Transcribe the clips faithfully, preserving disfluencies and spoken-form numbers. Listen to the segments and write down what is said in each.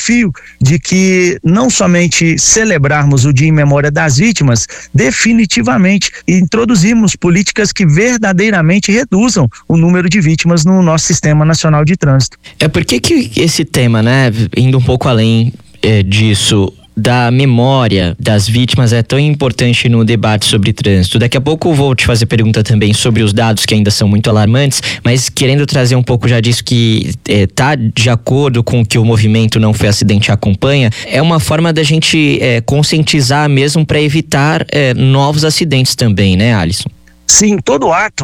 desafio de que não somente celebrarmos o Dia em Memória das Vítimas, definitivamente introduzirmos políticas que verdadeiramente reduzam o número de vítimas no nosso Sistema Nacional de Trânsito. É por que que esse tema, né, indo um pouco além é, disso, da memória das vítimas é tão importante no debate sobre trânsito? Daqui a pouco eu vou te fazer pergunta também sobre os dados que ainda são muito alarmantes, mas querendo trazer um pouco já disso que está é, de acordo com o que o movimento Não Foi Acidente acompanha, é uma forma da gente é, conscientizar mesmo para evitar é, novos acidentes também, né, Alisson? Sim, todo ato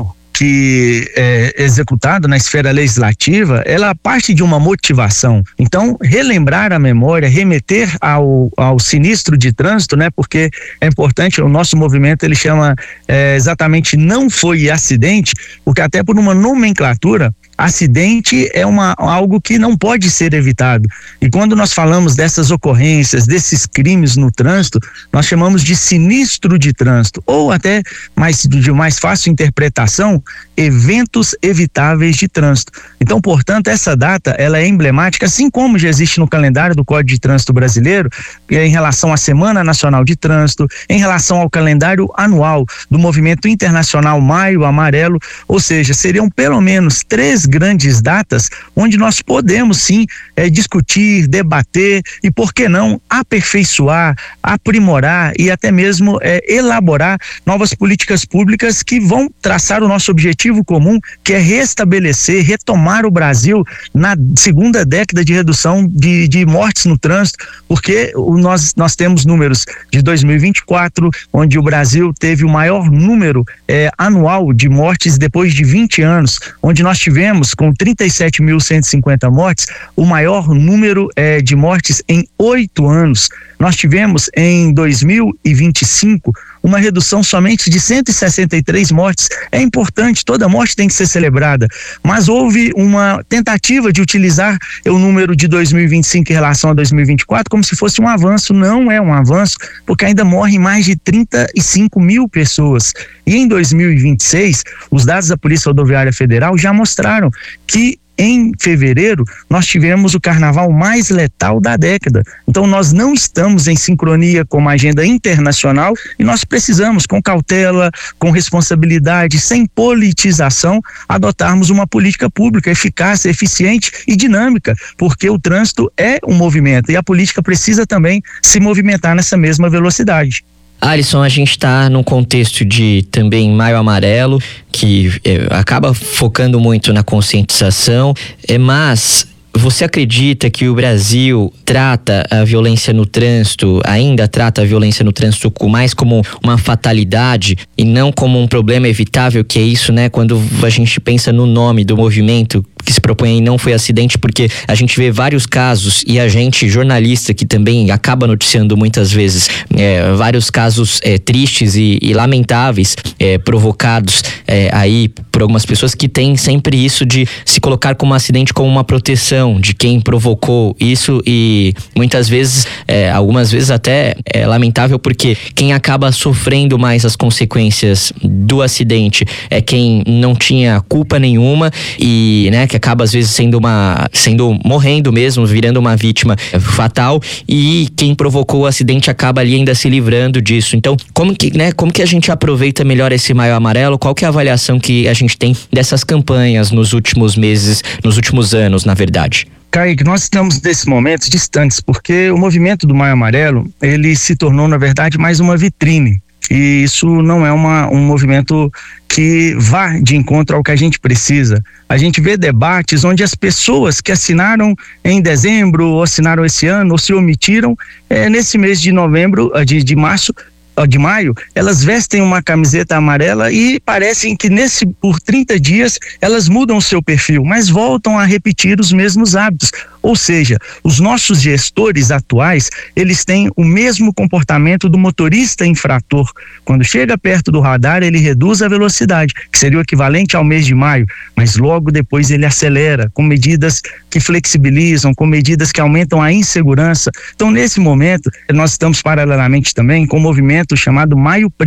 que é executado na esfera legislativa, ela parte de uma motivação. Então, relembrar a memória, remeter ao, ao sinistro de trânsito, né? Porque é importante, o nosso movimento, ele chama é, exatamente Não Foi Acidente, porque até por uma nomenclatura, acidente é uma, algo que não pode ser evitado. E quando nós falamos dessas ocorrências, desses crimes no trânsito, nós chamamos de sinistro de trânsito, ou até mais, de mais fácil interpretação, eventos evitáveis de trânsito. Então, portanto, essa data, ela é emblemática, assim como já existe no calendário do Código de Trânsito Brasileiro, em relação à Semana Nacional de Trânsito, em relação ao calendário anual do Movimento Internacional Maio Amarelo, ou seja, seriam pelo menos três grandes datas onde nós podemos sim é, discutir, debater e, por que não, aperfeiçoar, aprimorar e até mesmo é, elaborar novas políticas públicas que vão traçar o nosso objetivo comum, que é restabelecer, retomar o Brasil na segunda década de redução de, de mortes no trânsito, porque o, nós, nós temos números de dois mil e vinte e quatro, onde o Brasil teve o maior número é, anual de mortes depois de vinte anos, onde nós tivemos com trinta e sete mil cento e cinquenta mortes, o maior número é, de mortes em oito anos. Nós tivemos em dois mil e vinte e cinco uma redução somente de cento e sessenta e três mortes. É importante, toda morte tem que ser celebrada, mas houve uma tentativa de utilizar o número de dois mil e vinte e cinco em relação a dois mil e vinte e quatro como se fosse um avanço. Não é um avanço, porque ainda morrem mais de trinta e cinco mil pessoas. E em dois mil e vinte e seis, os dados da Polícia Rodoviária Federal já mostraram que em fevereiro, nós tivemos o carnaval mais letal da década. Então, nós não estamos em sincronia com uma agenda internacional e nós precisamos, com cautela, com responsabilidade, sem politização, adotarmos uma política pública eficaz, eficiente e dinâmica, porque o trânsito é um movimento e a política precisa também se movimentar nessa mesma velocidade. Alisson, a gente está num contexto de também Maio Amarelo, que é, acaba focando muito na conscientização, é, mas você acredita que o Brasil trata a violência no trânsito, ainda trata a violência no trânsito mais como uma fatalidade e não como um problema evitável, que é isso, né? Quando a gente pensa no nome do movimento que se propõe em Não Foi Acidente, porque a gente vê vários casos e a gente, jornalista, que também acaba noticiando muitas vezes é, vários casos é, tristes e, e lamentáveis é, provocados é, aí por algumas pessoas que têm sempre isso de se colocar como um acidente como uma proteção de quem provocou isso e muitas vezes, é, algumas vezes até é lamentável, porque quem acaba sofrendo mais as consequências do acidente é quem não tinha culpa nenhuma e, né, que acaba às vezes sendo uma, sendo morrendo mesmo, virando uma vítima fatal, e quem provocou o acidente acaba ali ainda se livrando disso. Então, como que, né, como que a gente aproveita melhor esse Maio Amarelo? Qual que é a avaliação que a gente tem dessas campanhas nos últimos meses, nos últimos anos, na verdade? Kaique, nós estamos nesse momento distantes, porque o movimento do Maio Amarelo, ele se tornou, na verdade, mais uma vitrine. E isso não é uma, um movimento que vá de encontro ao que a gente precisa. A gente vê debates onde as pessoas que assinaram em dezembro, ou assinaram esse ano, ou se omitiram, é, nesse mês de novembro, de, de março, de maio, elas vestem uma camiseta amarela e parecem que nesse, por trinta dias elas mudam o seu perfil, mas voltam a repetir os mesmos hábitos. Ou seja, os nossos gestores atuais, eles têm o mesmo comportamento do motorista infrator. Quando chega perto do radar, ele reduz a velocidade, que seria o equivalente ao mês de maio, mas logo depois ele acelera, com medidas que flexibilizam, com medidas que aumentam a insegurança. Então, nesse momento, nós estamos paralelamente também com o movimento chamado Maio Preto,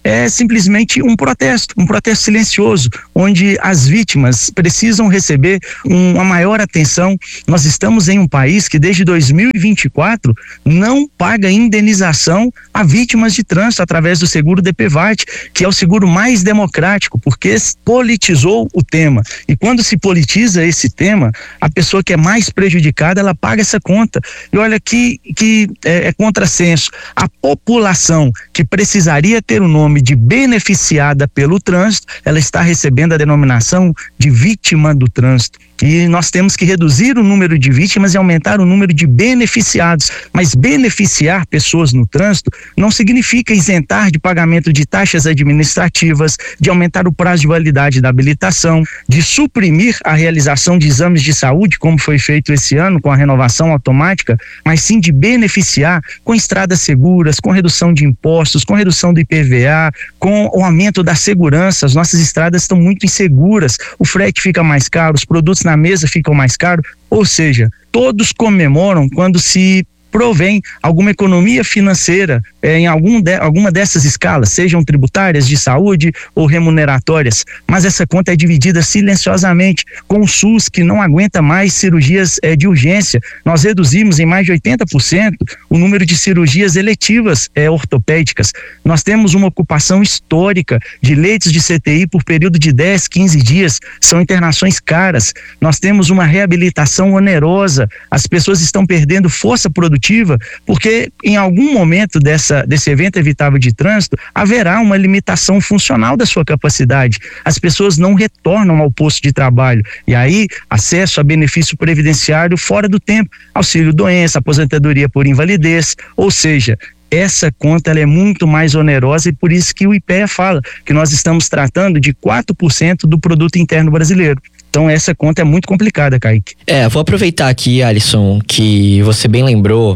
é simplesmente um protesto, um protesto silencioso, onde as vítimas precisam receber uma maior atenção. Nós estamos em um país que desde dois mil e vinte e quatro não paga indenização a vítimas de trânsito através do seguro D P V A T, que é o seguro mais democrático, porque politizou o tema. E quando se politiza esse tema, a pessoa que é mais prejudicada, ela paga essa conta. E olha que, que é, é contrassenso. A população que precisaria ter o nome de beneficiada pelo trânsito, ela está recebendo a denominação de vítima do trânsito. E nós temos que reduzir o número de vítimas e aumentar o número de beneficiados. Mas beneficiar pessoas no trânsito não significa isentar de pagamento de taxas administrativas, de aumentar o prazo de validade da habilitação, de suprimir a realização de exames de saúde, como foi feito esse ano com a renovação automática, mas sim de beneficiar com estradas seguras, com redução de impostos, com redução do I P V A, com o aumento da segurança. As nossas estradas estão muito inseguras, o frete fica mais caro, os produtos na mesa ficam mais caros, ou seja, todos comemoram quando se provém alguma economia financeira eh, em algum de, alguma dessas escalas, sejam tributárias, de saúde ou remuneratórias, mas essa conta é dividida silenciosamente com o SUS, que não aguenta mais cirurgias eh, de urgência. Nós reduzimos em mais de oitenta por cento o número de cirurgias eletivas eh, ortopédicas. Nós temos uma ocupação histórica de leitos de C T I por período de dez, quinze dias, são internações caras. Nós temos uma reabilitação onerosa, as pessoas estão perdendo força produtiva, porque em algum momento dessa, desse evento evitável de trânsito, haverá uma limitação funcional da sua capacidade. As pessoas não retornam ao posto de trabalho. E aí, acesso a benefício previdenciário fora do tempo, auxílio-doença, aposentadoria por invalidez, ou seja, essa conta ela é muito mais onerosa e por isso que o I P E A fala que nós estamos tratando de quatro por cento do produto interno brasileiro. Então essa conta é muito complicada, Kaique. É, vou aproveitar aqui, Alisson, que você bem lembrou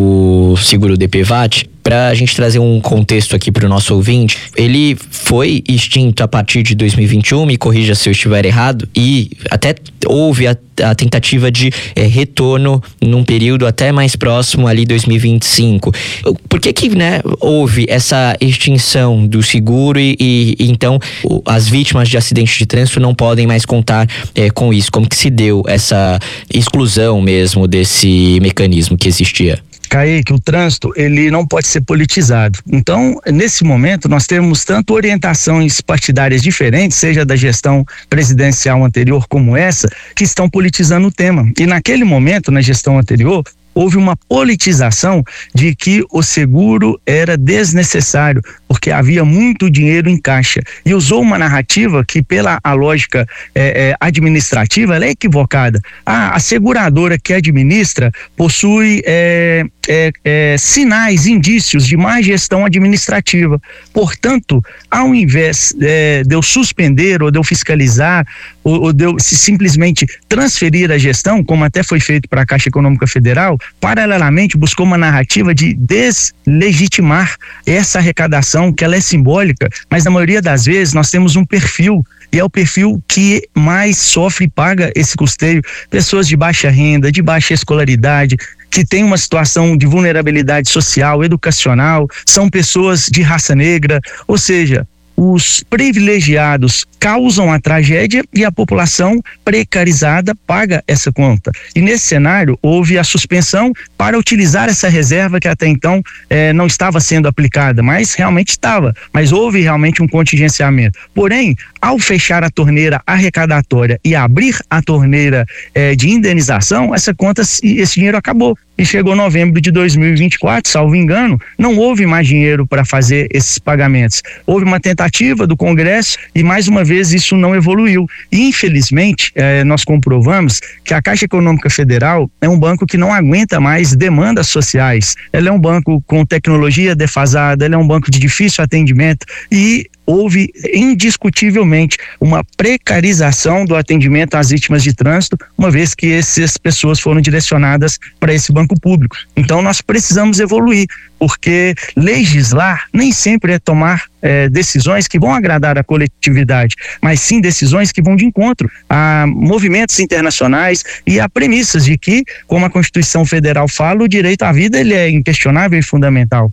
do seguro D P V A T, para a gente trazer um contexto aqui para o nosso ouvinte. Ele foi extinto a partir de dois mil e vinte e um, me corrija se eu estiver errado, e até houve a, a tentativa de é, retorno num período até mais próximo ali, dois mil e vinte e cinco. Por que que, né, houve essa extinção do seguro e, e, e então o, as vítimas de acidentes de trânsito não podem mais contar é, com isso? Como que se deu essa exclusão mesmo desse mecanismo que existia? Kaique, o trânsito, ele não pode ser politizado. Então, nesse momento, nós temos tanto orientações partidárias diferentes, seja da gestão presidencial anterior como essa, que estão politizando o tema. E naquele momento, na gestão anterior, houve uma politização de que o seguro era desnecessário, porque havia muito dinheiro em caixa. E usou uma narrativa que, pela a lógica é, é, administrativa, ela é equivocada. Ah, a seguradora que administra possui é, é, é, sinais, indícios de má gestão administrativa. Portanto, ao invés é, de eu suspender ou de eu fiscalizar ou, ou de eu simplesmente transferir a gestão, como até foi feito para a Caixa Econômica Federal, paralelamente buscou uma narrativa de deslegitimar essa arrecadação, que ela é simbólica, mas na maioria das vezes nós temos um perfil, e é o perfil que mais sofre e paga esse custeio. Pessoas de baixa renda, de baixa escolaridade, que tem uma situação de vulnerabilidade social, educacional, são pessoas de raça negra, ou seja, os privilegiados causam a tragédia e a população precarizada paga essa conta. E nesse cenário houve a suspensão para utilizar essa reserva que até então eh, não estava sendo aplicada, mas realmente estava, mas houve realmente um contingenciamento. Porém, ao fechar a torneira arrecadatória e abrir a torneira eh, de indenização, essa conta, esse dinheiro acabou. E chegou novembro de dois mil e vinte e quatro, salvo engano, não houve mais dinheiro para fazer esses pagamentos. Houve uma tentativa do Congresso e mais uma vez isso não evoluiu. E infelizmente eh, nós comprovamos que a Caixa Econômica Federal é um banco que não aguenta mais demandas sociais. Ela é um banco com tecnologia defasada, ela é um banco de difícil atendimento e houve indiscutivelmente uma precarização do atendimento às vítimas de trânsito, uma vez que essas pessoas foram direcionadas para esse banco público. Então nós precisamos evoluir, porque legislar nem sempre é tomar é, decisões que vão agradar a coletividade, mas sim decisões que vão de encontro a movimentos internacionais e a premissas de que, como a Constituição Federal fala, o direito à vida ele é inquestionável e fundamental.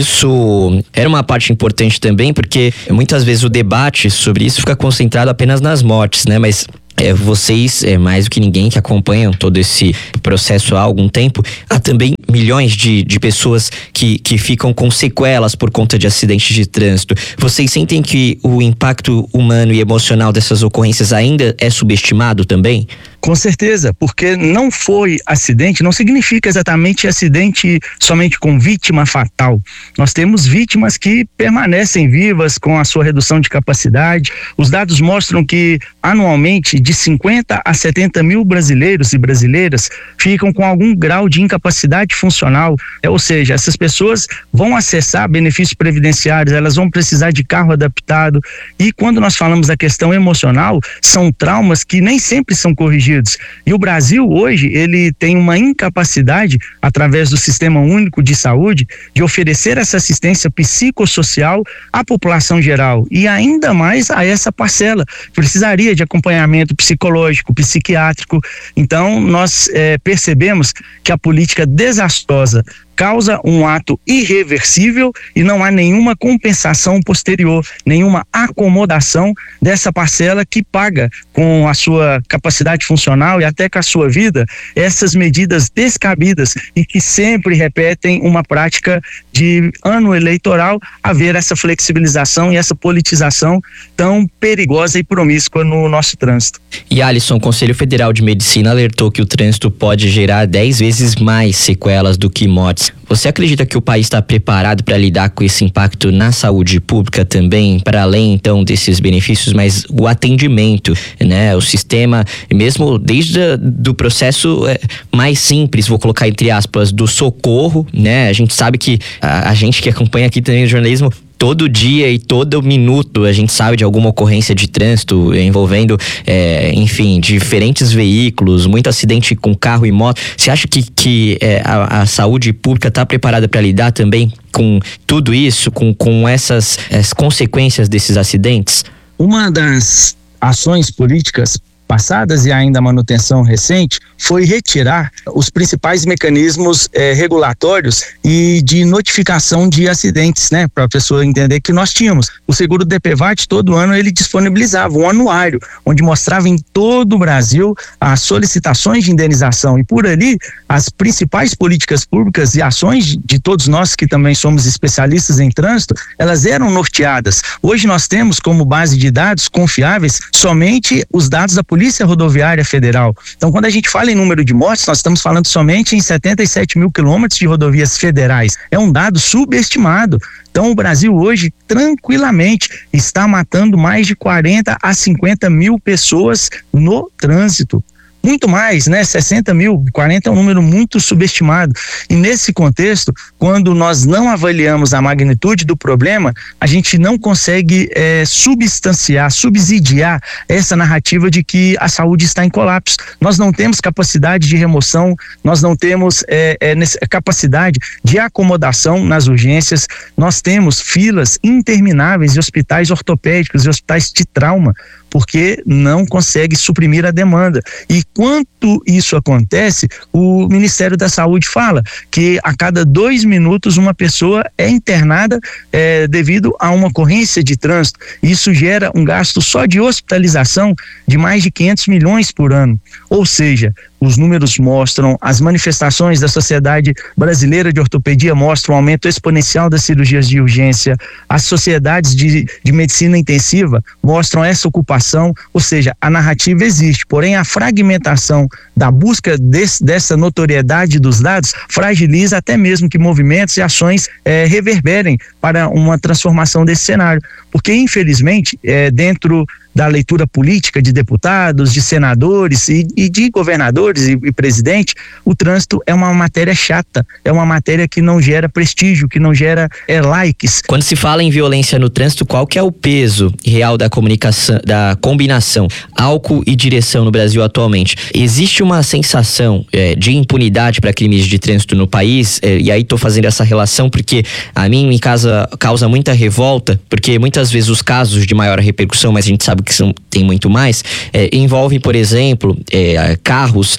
Isso era uma parte importante também, porque muitas vezes o debate sobre isso fica concentrado apenas nas mortes, né? Mas É, vocês, é, mais do que ninguém que acompanham todo esse processo há algum tempo, há também milhões de, de pessoas que, que ficam com sequelas por conta de acidentes de trânsito. Vocês sentem que o impacto humano e emocional dessas ocorrências ainda é subestimado também? Com certeza, porque não foi acidente, não significa exatamente acidente somente com vítima fatal. Nós temos vítimas que permanecem vivas com a sua redução de capacidade. Os dados mostram que anualmente de cinquenta a setenta mil brasileiros e brasileiras ficam com algum grau de incapacidade funcional, é, ou seja, essas pessoas vão acessar benefícios previdenciários, elas vão precisar de carro adaptado, e quando nós falamos da questão emocional, são traumas que nem sempre são corrigidos. E o Brasil hoje, ele tem uma incapacidade, através do Sistema Único de Saúde, de oferecer essa assistência psicossocial à população geral, e ainda mais a essa parcela, precisaria de acompanhamento psicológico, psiquiátrico. Então nós é, percebemos que a política desastrosa causa um ato irreversível e não há nenhuma compensação posterior, nenhuma acomodação dessa parcela que paga com a sua capacidade funcional e até com a sua vida essas medidas descabidas e que sempre repetem uma prática de ano eleitoral, haver essa flexibilização e essa politização tão perigosa e promíscua no nosso trânsito. E Alisson, o Conselho Federal de Medicina alertou que o trânsito pode gerar dez vezes mais sequelas do que mortes. Você acredita que o país está preparado para lidar com esse impacto na saúde pública também, para além então desses benefícios, mas o atendimento, né, o sistema, mesmo desde a, do processo é, mais simples, vou colocar entre aspas, do socorro, né? A gente sabe que a, a gente que acompanha aqui também o jornalismo, todo dia e todo minuto a gente sabe de alguma ocorrência de trânsito envolvendo, é, enfim, diferentes veículos, muito acidente com carro e moto. Você acha que, que é, a, a saúde pública está preparada para lidar também com tudo isso, com, com essas as consequências desses acidentes? Uma das ações políticas passadas e ainda a manutenção recente foi retirar os principais mecanismos eh, regulatórios e de notificação de acidentes, né, para a pessoa entender que nós tínhamos. O seguro D P V A T todo ano ele disponibilizava um anuário onde mostrava em todo o Brasil as solicitações de indenização, e por ali as principais políticas públicas e ações de todos nós que também somos especialistas em trânsito, elas eram norteadas. Hoje nós temos como base de dados confiáveis somente os dados da Polícia Rodoviária Federal. Então, quando a gente fala em número de mortes, nós estamos falando somente em setenta e sete mil quilômetros de rodovias federais. É um dado subestimado. Então, o Brasil hoje, tranquilamente, está matando mais de quarenta a cinquenta mil pessoas no trânsito. Muito mais, né? sessenta mil, quarenta é um número muito subestimado. E nesse contexto, quando nós não avaliamos a magnitude do problema, a gente não consegue é, substanciar, subsidiar essa narrativa de que a saúde está em colapso. Nós não temos capacidade de remoção, nós não temos é, é, capacidade de acomodação nas urgências, nós temos filas intermináveis de hospitais ortopédicos e hospitais de trauma, porque não consegue suprimir a demanda. E quanto isso acontece, o Ministério da Saúde fala que a cada dois minutos uma pessoa é internada é, devido a uma ocorrência de trânsito. Isso gera um gasto só de hospitalização de mais de quinhentos milhões por ano. Ou seja, os números mostram, as manifestações da Sociedade Brasileira de Ortopedia mostram um aumento exponencial das cirurgias de urgência, as sociedades de, de medicina intensiva mostram essa ocupação, ou seja, a narrativa existe, porém a fragmentação da busca desse, dessa notoriedade dos dados fragiliza até mesmo que movimentos e ações eh, reverberem para uma transformação desse cenário, porque infelizmente eh, dentro da leitura política de deputados, de senadores e, e de governadores e, e presidente, o trânsito é uma matéria chata, é uma matéria que não gera prestígio, que não gera é, likes. Quando se fala em violência no trânsito, qual que é o peso real da comunicação, da combinação álcool e direção no Brasil atualmente? Existe uma sensação é, de impunidade para crimes de trânsito no país, é, e aí estou fazendo essa relação porque a mim me causa, causa muita revolta, porque muitas vezes os casos de maior repercussão, mas a gente sabe que são, tem muito mais, é, envolvem, por exemplo, é, carros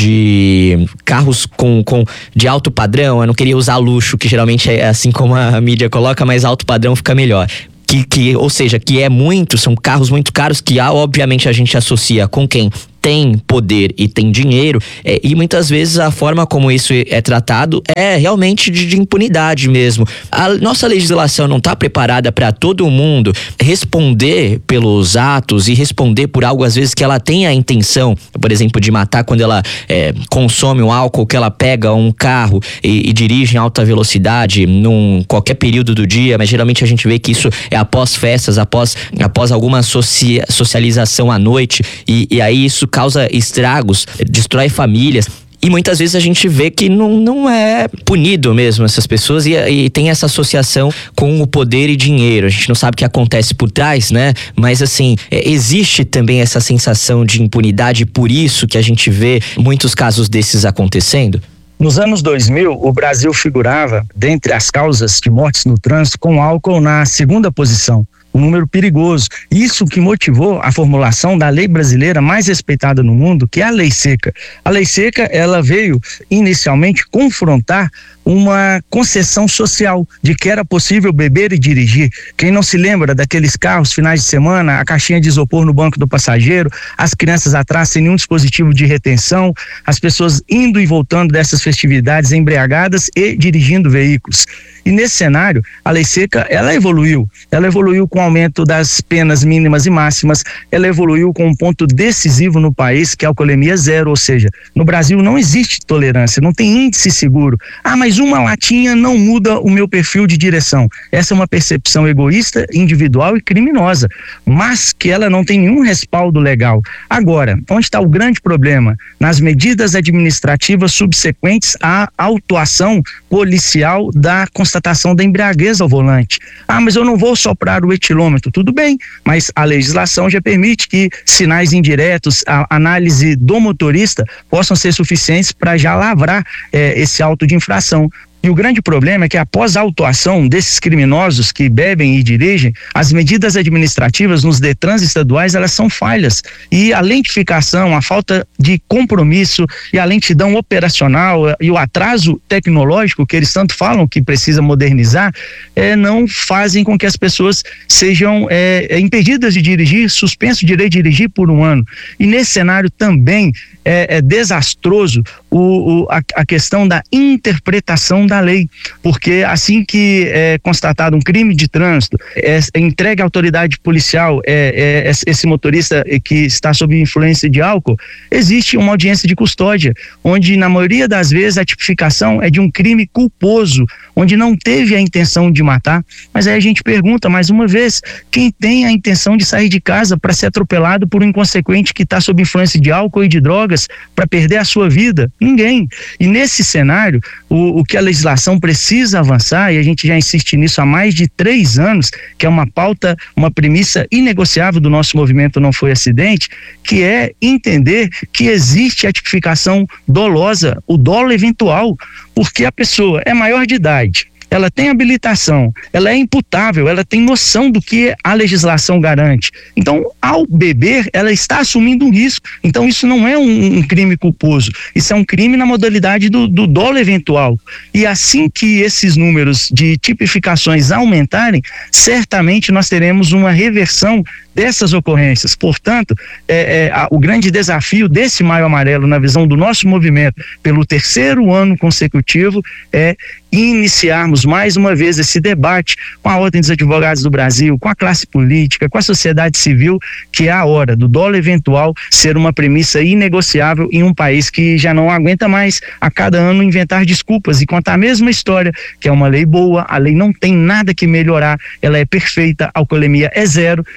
de carros com, com de alto padrão. Eu não queria usar luxo, que geralmente é assim como a mídia coloca, mas alto padrão fica melhor. Que, que, ou seja, que é muito, são carros muito caros que obviamente a gente associa com quem tem poder e tem dinheiro, é, e muitas vezes a forma como isso é tratado é realmente de, de impunidade mesmo. A nossa legislação não está preparada para todo mundo responder pelos atos e responder por algo às vezes que ela tem a intenção, por exemplo, de matar quando ela é, consome um álcool, que ela pega um carro e, e dirige em alta velocidade num qualquer período do dia, mas geralmente a gente vê que isso é após festas, após, após alguma socia, socialização à noite, e, e aí isso causa estragos, destrói famílias. E muitas vezes a gente vê que não, não é punido mesmo essas pessoas, e, e tem essa associação com o poder e dinheiro. A gente não sabe o que acontece por trás, né? Mas assim, é, existe também essa sensação de impunidade, por isso que a gente vê muitos casos desses acontecendo? Nos anos dois mil, o Brasil figurava, dentre as causas de mortes no trânsito, com álcool na segunda posição. Um número perigoso. Isso que motivou a formulação da lei brasileira mais respeitada no mundo, que é a Lei Seca. A Lei Seca, ela veio inicialmente confrontar uma concessão social de que era possível beber e dirigir. Quem não se lembra daqueles carros finais de semana, a caixinha de isopor no banco do passageiro, as crianças atrás sem nenhum dispositivo de retenção, as pessoas indo e voltando dessas festividades embriagadas e dirigindo veículos. E nesse cenário, a Lei Seca, ela evoluiu. Ela evoluiu com o aumento das penas mínimas e máximas, ela evoluiu com um ponto decisivo no país, que é a alcoolemia zero, ou seja, no Brasil não existe tolerância, não tem índice seguro. Ah, mas uma latinha não muda o meu perfil de direção. Essa é uma percepção egoísta, individual e criminosa, mas que ela não tem nenhum respaldo legal. Agora, onde está o grande problema? Nas medidas administrativas subsequentes à autuação policial da constatação da embriaguez ao volante. Ah, mas eu não vou soprar o etilômetro. Tudo bem, mas a legislação já permite que sinais indiretos, a análise do motorista possam ser suficientes para já lavrar eh, esse auto de infração. E o grande problema é que após a autuação desses criminosos que bebem e dirigem, as medidas administrativas nos Detrans estaduais, elas são falhas. E a lentificação, a falta de compromisso e a lentidão operacional e o atraso tecnológico que eles tanto falam que precisa modernizar, é, não fazem com que as pessoas sejam é, impedidas de dirigir, suspenso o direito de dirigir por um ano. E nesse cenário também é, é desastroso o, o, a, a questão da interpretação da lei, porque assim que é constatado um crime de trânsito, é, é entregue à autoridade policial é, é, esse motorista que está sob influência de álcool, existe uma audiência de custódia, onde na maioria das vezes a tipificação é de um crime culposo, onde não teve a intenção de matar. Mas aí a gente pergunta mais uma vez, quem tem a intenção de sair de casa para ser atropelado por um inconsequente que está sob influência de álcool e de drogas para perder a sua vida? Ninguém. E nesse cenário, o, o que a legislação precisa avançar, e a gente já insiste nisso há mais de três anos, que é uma pauta, uma premissa inegociável do nosso movimento Não Foi Acidente, que é entender que existe a tipificação dolosa, o dolo eventual, porque a pessoa é maior de idade, ela tem habilitação, ela é imputável, ela tem noção do que a legislação garante. Então, ao beber, ela está assumindo um risco. Então, isso não é um, um crime culposo, isso é um crime na modalidade do, do dolo eventual. E assim que esses números de tipificações aumentarem, certamente nós teremos uma reversão dessas ocorrências. Portanto, é, é, a, o grande desafio desse Maio Amarelo, na visão do nosso movimento, pelo terceiro ano consecutivo, é iniciarmos mais uma vez esse debate com a Ordem dos Advogados do Brasil, com a classe política, com a sociedade civil, que é a hora do dolo eventual ser uma premissa inegociável em um país que já não aguenta mais a cada ano inventar desculpas e contar a mesma história, que é uma lei boa, a lei não tem nada que melhorar, ela é perfeita, a alcoolemia é zero, porém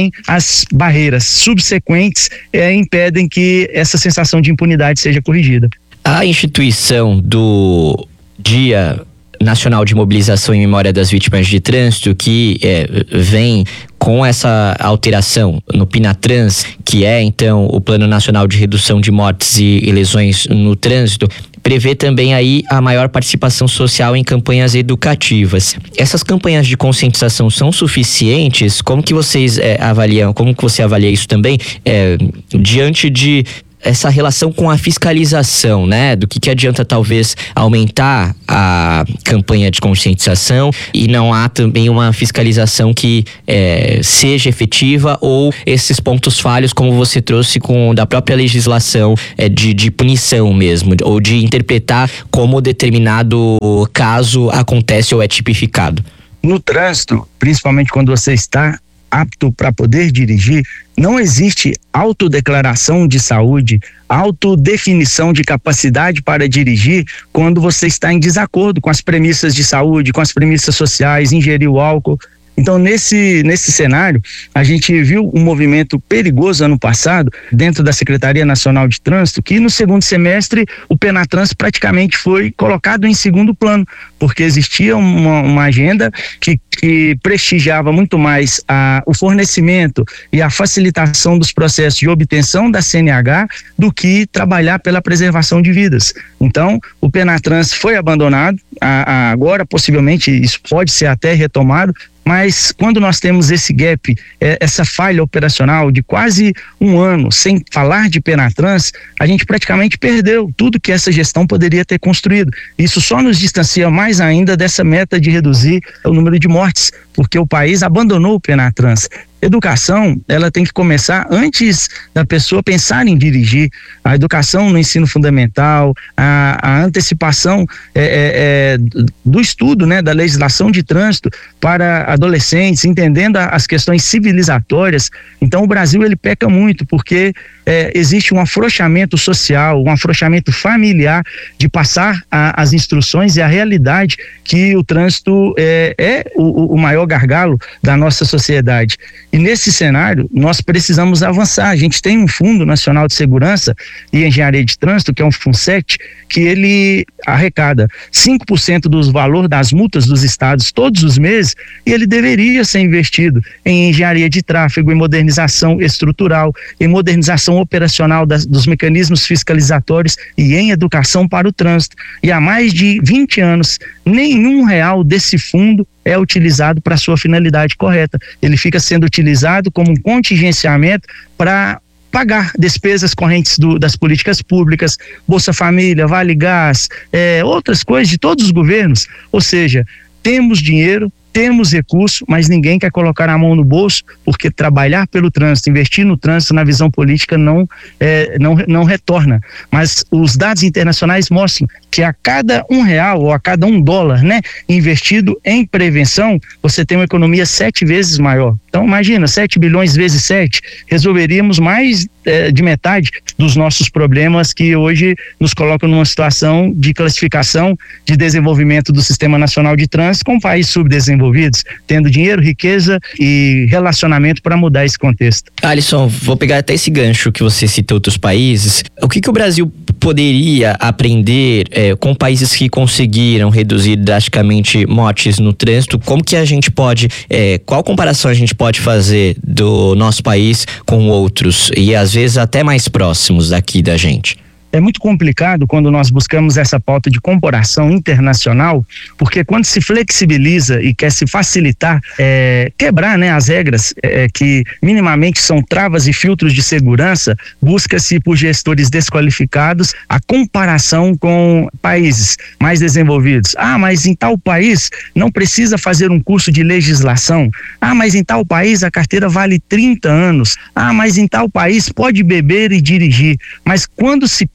porém as barreiras subsequentes é, impedem que essa sensação de impunidade seja corrigida. A instituição do Dia Nacional de Mobilização em Memória das Vítimas de Trânsito, que é, vem com essa alteração no PNATRANS, que é então o Plano Nacional de Redução de Mortes e Lesões no Trânsito, prevê também aí a maior participação social em campanhas educativas. Essas campanhas de conscientização são suficientes? Como que vocês é, avaliam, como que você avalia isso também, é, diante de essa relação com a fiscalização, né? Do que, que adianta talvez aumentar a campanha de conscientização e não há também uma fiscalização que é, seja efetiva, ou esses pontos falhos, como você trouxe com da própria legislação é, de, de punição mesmo, ou de interpretar como determinado caso acontece ou é tipificado? No trânsito, principalmente quando você está apto para poder dirigir, não existe autodeclaração de saúde, autodefinição de capacidade para dirigir quando você está em desacordo com as premissas de saúde, com as premissas sociais, ingeriu álcool. Então, nesse, nesse cenário, a gente viu um movimento perigoso ano passado, dentro da Secretaria Nacional de Trânsito, que no segundo semestre o PNATRANS praticamente foi colocado em segundo plano, porque existia uma, uma agenda que, que prestigiava muito mais a, o fornecimento e a facilitação dos processos de obtenção da C N H do que trabalhar pela preservação de vidas. Então, o PNATRANS foi abandonado, a, a, agora possivelmente isso pode ser até retomado, mas quando nós temos esse gap, essa falha operacional de quase um ano sem falar de PNATRANS, a gente praticamente perdeu tudo que essa gestão poderia ter construído. Isso só nos distancia mais ainda dessa meta de reduzir o número de mortes, porque o país abandonou o PNATRANS. Educação, ela tem que começar antes da pessoa pensar em dirigir. A educação no ensino fundamental, a, a antecipação é, é, é, do estudo, né, da legislação de trânsito para adolescentes, entendendo a, as questões civilizatórias. Então o Brasil ele peca muito porque é, existe um afrouxamento social, um afrouxamento familiar de passar a, as instruções e a realidade que o trânsito é, é o, o maior gargalo da nossa sociedade. E nesse cenário, nós precisamos avançar. A gente tem um Fundo Nacional de Segurança e Engenharia de Trânsito, que é um FUNSET, que ele arrecada cinco por cento do valor das multas dos estados todos os meses, e ele deveria ser investido em engenharia de tráfego, em modernização estrutural, em modernização operacional das, dos mecanismos fiscalizatórios e em educação para o trânsito. E há mais de vinte anos, nenhum real desse fundo é utilizado para a sua finalidade correta. Ele fica sendo utilizado como um contingenciamento para pagar despesas correntes do, das políticas públicas, Bolsa Família, Vale Gás, é, outras coisas de todos os governos. Ou seja, temos dinheiro, temos recurso, mas ninguém quer colocar a mão no bolso, porque trabalhar pelo trânsito, investir no trânsito na visão política não, é, não, não retorna. Mas os dados internacionais mostram que a cada um real ou a cada um dólar, né, investido em prevenção, você tem uma economia sete vezes maior. Então imagina, sete bilhões vezes sete, resolveríamos mais é, de metade dos nossos problemas que hoje nos colocam numa situação de classificação de desenvolvimento do Sistema Nacional de Trânsito com países subdesenvolvidos, tendo dinheiro, riqueza e relacionamento para mudar esse contexto. Alisson, vou pegar até esse gancho que você citou outros países. O que que o Brasil poderia aprender é, com países que conseguiram reduzir drasticamente mortes no trânsito? Como que a gente pode, é, qual comparação a gente pode fazer do nosso país com outros e às vezes até mais próximos daqui da gente? É muito complicado quando nós buscamos essa pauta de comparação internacional, porque quando se flexibiliza e quer se facilitar, é, quebrar, né, as regras é, que minimamente são travas e filtros de segurança, busca-se por gestores desqualificados a comparação com países mais desenvolvidos. Ah, mas em tal país não precisa fazer um curso de legislação. Ah, mas em tal país a carteira vale trinta anos. Ah, mas em tal país pode beber e dirigir. Mas quando se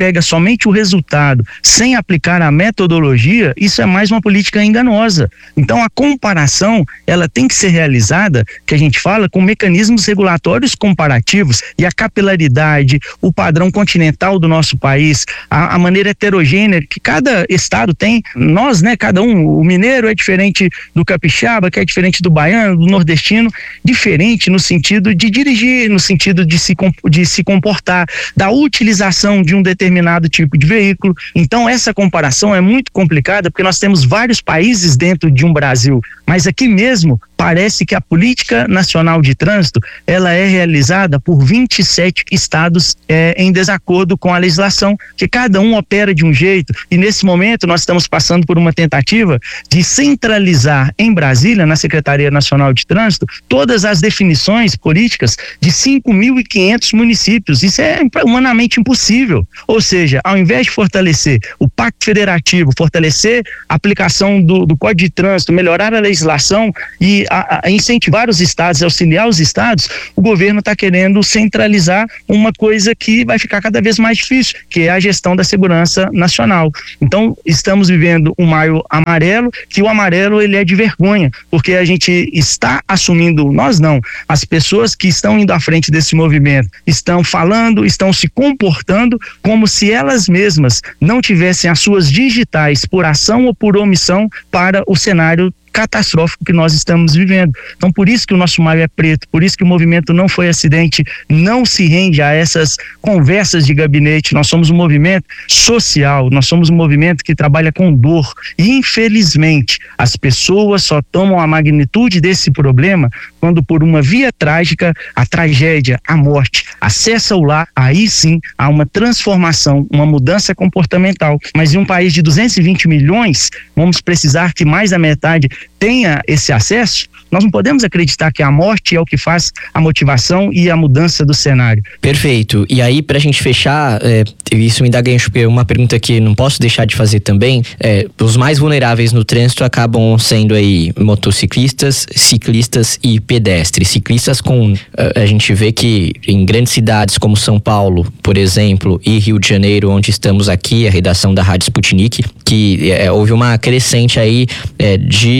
pega somente o resultado sem aplicar a metodologia, isso é mais uma política enganosa. Então a comparação, ela tem que ser realizada, que a gente fala, com mecanismos regulatórios comparativos, e a capilaridade, o padrão continental do nosso país, a, a maneira heterogênea que cada estado tem, nós, né, cada um, o mineiro é diferente do capixaba, que é diferente do baiano, do nordestino, diferente no sentido de dirigir, no sentido de se, de se comportar, da utilização de um determinado tipo de veículo. Então essa comparação é muito complicada, porque nós temos vários países dentro de um Brasil, mas aqui mesmo parece que a política nacional de trânsito, ela é realizada por vinte e sete estados é, em desacordo com a legislação, que cada um opera de um jeito, e nesse momento nós estamos passando por uma tentativa de centralizar em Brasília, na Secretaria Nacional de Trânsito, todas as definições políticas de cinco mil e quinhentos municípios. Isso é humanamente impossível. Ou seja, ao invés de fortalecer o Pacto Federativo, fortalecer a aplicação do, do Código de Trânsito, melhorar a legislação e a, a incentivar os estados, auxiliar os estados, o governo está querendo centralizar uma coisa que vai ficar cada vez mais difícil, que é a gestão da segurança nacional. Então, estamos vivendo um maio amarelo, que o amarelo ele é de vergonha, porque a gente está assumindo, nós não, as pessoas que estão indo à frente desse movimento estão falando, estão se comportando como se elas mesmas não tivessem as suas digitais por ação ou por omissão para o cenário catastrófico que nós estamos vivendo. Então, por isso que o nosso maio é preto, por isso que o movimento Não Foi Acidente não se rende a essas conversas de gabinete. Nós somos um movimento social, nós somos um movimento que trabalha com dor, e infelizmente as pessoas só tomam a magnitude desse problema quando, por uma via trágica, a tragédia, a morte acessa o lar, aí sim há uma transformação, uma mudança comportamental. Mas em um país de duzentos e vinte milhões, vamos precisar que mais da metade tenha esse acesso. Nós não podemos acreditar que a morte é o que faz a motivação e a mudança do cenário. Perfeito. E aí, pra gente fechar, é, isso me dá gancho, uma pergunta que não posso deixar de fazer também, é, os mais vulneráveis no trânsito acabam sendo aí motociclistas, ciclistas e pedestres. Ciclistas com, a gente vê que em grandes cidades como São Paulo, por exemplo, e Rio de Janeiro, onde estamos aqui, a redação da Rádio Sputnik, que é, houve uma crescente aí é,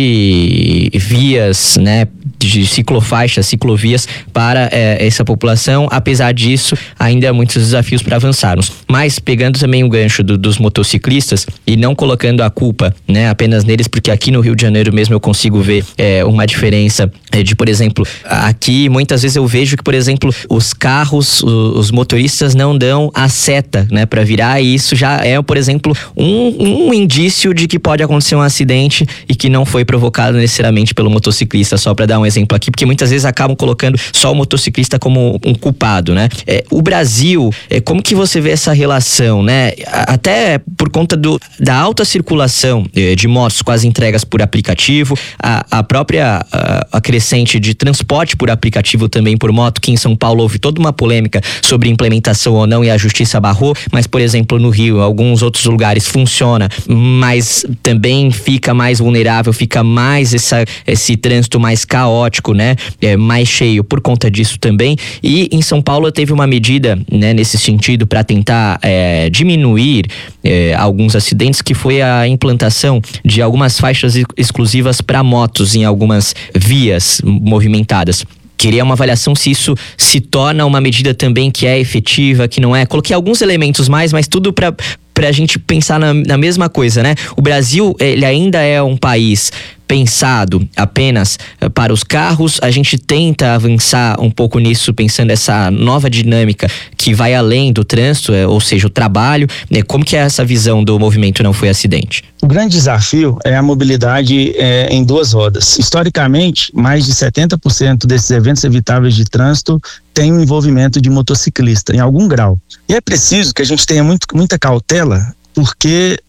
de vias, né, de ciclofaixas, ciclovias para é, essa população. Apesar disso, ainda há muitos desafios para avançarmos. Mas pegando também o gancho do, dos motociclistas e não colocando a culpa, né, apenas neles, porque aqui no Rio de Janeiro mesmo eu consigo ver é, uma diferença é, de, por exemplo, aqui muitas vezes eu vejo que, por exemplo, os carros, os, os motoristas não dão a seta, né, para virar, e isso já é, por exemplo, um, um indício de que pode acontecer um acidente e que não foi provocado necessariamente pelo motociclista, só para dar um exemplo aqui, porque muitas vezes acabam colocando só o motociclista como um culpado, né? É, o Brasil, é, como que você vê essa relação, né? Até por conta do, da alta circulação é, de motos com as entregas por aplicativo, a, a própria a, a crescente de transporte por aplicativo também por moto, que em São Paulo houve toda uma polêmica sobre implementação ou não e a justiça barrou, mas, por exemplo, no Rio, alguns outros lugares funciona, mas também fica mais vulnerável, fica mais essa, esse trânsito mais caótico, né? É, mais cheio por conta disso também. E em São Paulo teve uma medida, né, nesse sentido para tentar é, diminuir é, alguns acidentes, que foi a implantação de algumas faixas exclusivas para motos em algumas vias movimentadas. Queria uma avaliação se isso se torna uma medida também que é efetiva, que não é. Coloquei alguns elementos mais, mas tudo para pra gente pensar na, na mesma coisa, né? O Brasil, ele ainda é um país pensado apenas uh, para os carros. A gente tenta avançar um pouco nisso, pensando essa nova dinâmica que vai além do trânsito, é, ou seja, o trabalho, né? Como que é essa visão do movimento Não Foi Acidente? O grande desafio é a mobilidade é, em duas rodas. Historicamente, mais de setenta por cento desses eventos evitáveis de trânsito tem o envolvimento de motociclista, em algum grau. E é preciso que a gente tenha muito, muita cautela, porque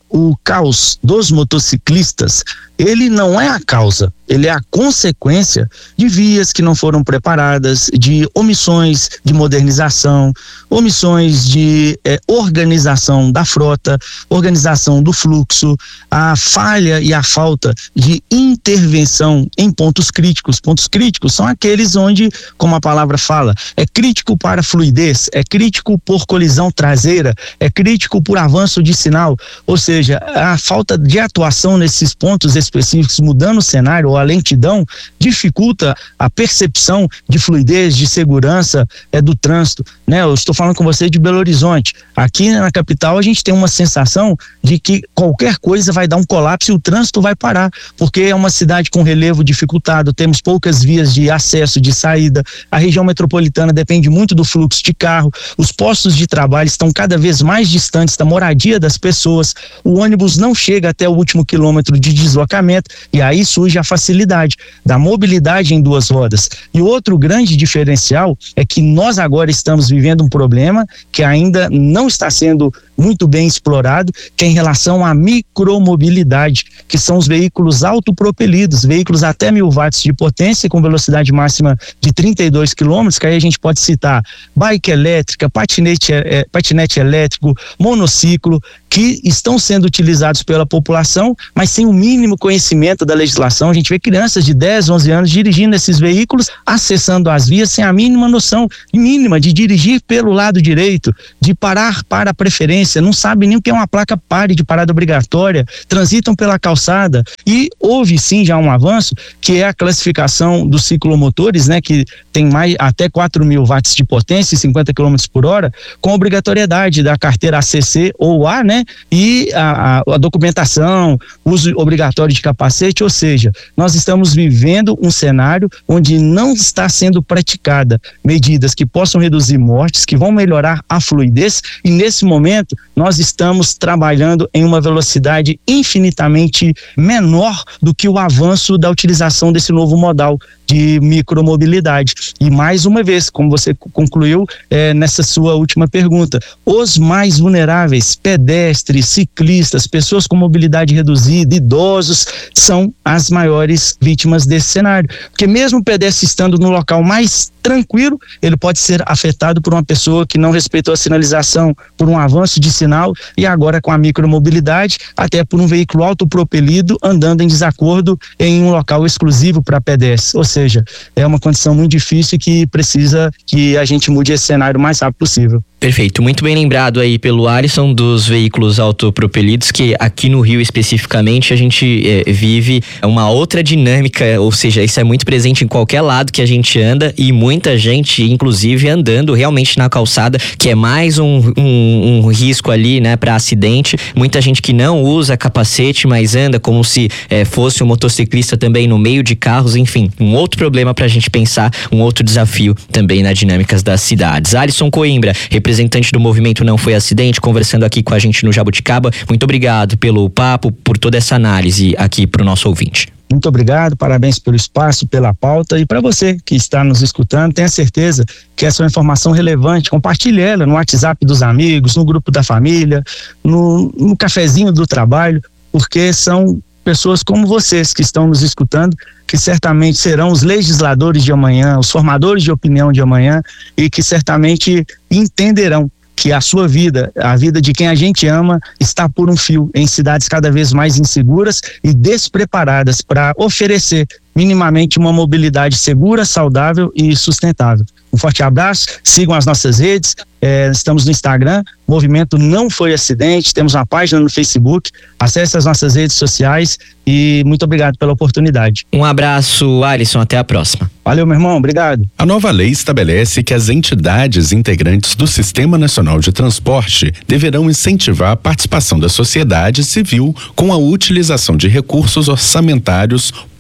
o caos dos motociclistas, ele não é a causa, ele é a consequência de vias que não foram preparadas, de omissões de modernização, omissões de eh, organização da frota, organização do fluxo, a falha e a falta de intervenção em pontos críticos. Pontos críticos são aqueles onde, como a palavra fala, é crítico para fluidez, é crítico por colisão traseira, é crítico por avanço de sinal, ou seja, a falta de atuação nesses pontos específicos, mudando o cenário ou a lentidão, dificulta a percepção de fluidez, de segurança é, do trânsito, né? Eu estou falando com você de Belo Horizonte. Aqui na capital a gente tem uma sensação de que qualquer coisa vai dar um colapso e o trânsito vai parar, porque é uma cidade com relevo dificultado, temos poucas vias de acesso, de saída, a região metropolitana depende muito do fluxo de carro, os postos de trabalho estão cada vez mais distantes da moradia das pessoas, o ônibus não chega até o último quilômetro de deslocamento e aí surge a facilidade da mobilidade em duas rodas. E outro grande diferencial é que nós agora estamos vivendo um problema que ainda não está sendo muito bem explorado, que é em relação à micromobilidade, que são os veículos autopropelidos, veículos até mil watts de potência com velocidade máxima de trinta e dois quilômetros, que aí a gente pode citar bike elétrica, patinete, é, patinete elétrico, monociclo, que estão sendo utilizados pela população, mas sem o mínimo conhecimento da legislação. A gente vê crianças de dez, onze anos dirigindo esses veículos, acessando as vias sem a mínima noção mínima de dirigir pelo lado direito, de parar para a preferência, não sabem nem o que é uma placa pare de parada obrigatória, transitam pela calçada. E houve sim já um avanço, que é a classificação dos ciclomotores, né, que tem mais até quatro mil watts de potência e cinquenta quilômetros por hora, com obrigatoriedade da carteira A C C ou A, né, e a, a, a documentação, uso obrigatório de capacete, ou seja, nós estamos vivendo um cenário onde não está sendo praticada medidas que possam reduzir mortes, que vão melhorar a fluidez, e nesse momento nós estamos trabalhando em uma velocidade infinitamente menor do que o avanço da utilização desse novo modal de micromobilidade. E mais uma vez, como você concluiu é, nessa sua última pergunta, os mais vulneráveis, pedestres, ciclistas, pessoas com mobilidade reduzida, idosos, são as maiores vítimas desse cenário. Porque mesmo o pedestre estando no local mais tranquilo, ele pode ser afetado por uma pessoa que não respeitou a sinalização, por um avanço de sinal, e agora com a micromobilidade, até por um veículo autopropelido andando em desacordo em um local exclusivo para pedestres. Ou seja, é uma condição muito difícil que precisa que a gente mude esse cenário o mais rápido possível. Perfeito, muito bem lembrado aí pelo Alisson dos veículos autopropelidos, que aqui no Rio especificamente a gente é, vive uma outra dinâmica, ou seja, isso é muito presente em qualquer lado que a gente anda, e muita gente inclusive andando realmente na calçada, que é mais um, um, um risco ali, né, para acidente. Muita gente que não usa capacete, mas anda como se é, fosse um motociclista também no meio de carros, enfim, um outro problema pra gente pensar, um outro desafio também nas dinâmicas das cidades. Alisson Coimbra, representante do movimento Não Foi Acidente, conversando aqui com a gente no Jabuticaba. Muito obrigado pelo papo, por toda essa análise aqui pro nosso ouvinte. Muito obrigado, parabéns pelo espaço, pela pauta, e para você que está nos escutando, tenha certeza que essa é uma informação relevante, compartilhe ela no WhatsApp dos amigos, no grupo da família, no, no cafezinho do trabalho, porque são pessoas como vocês que estão nos escutando, que certamente serão os legisladores de amanhã, os formadores de opinião de amanhã, e que certamente entenderão que a sua vida, a vida de quem a gente ama, está por um fio em cidades cada vez mais inseguras e despreparadas para oferecer minimamente uma mobilidade segura, saudável e sustentável. Um forte abraço, sigam as nossas redes, é, estamos no Instagram, Movimento Não Foi Acidente, temos uma página no Facebook, acesse as nossas redes sociais e muito obrigado pela oportunidade. Um abraço, Alisson, até a próxima. Valeu, meu irmão, obrigado. A nova lei estabelece que as entidades integrantes do Sistema Nacional de Transporte deverão incentivar a participação da sociedade civil com a utilização de recursos orçamentários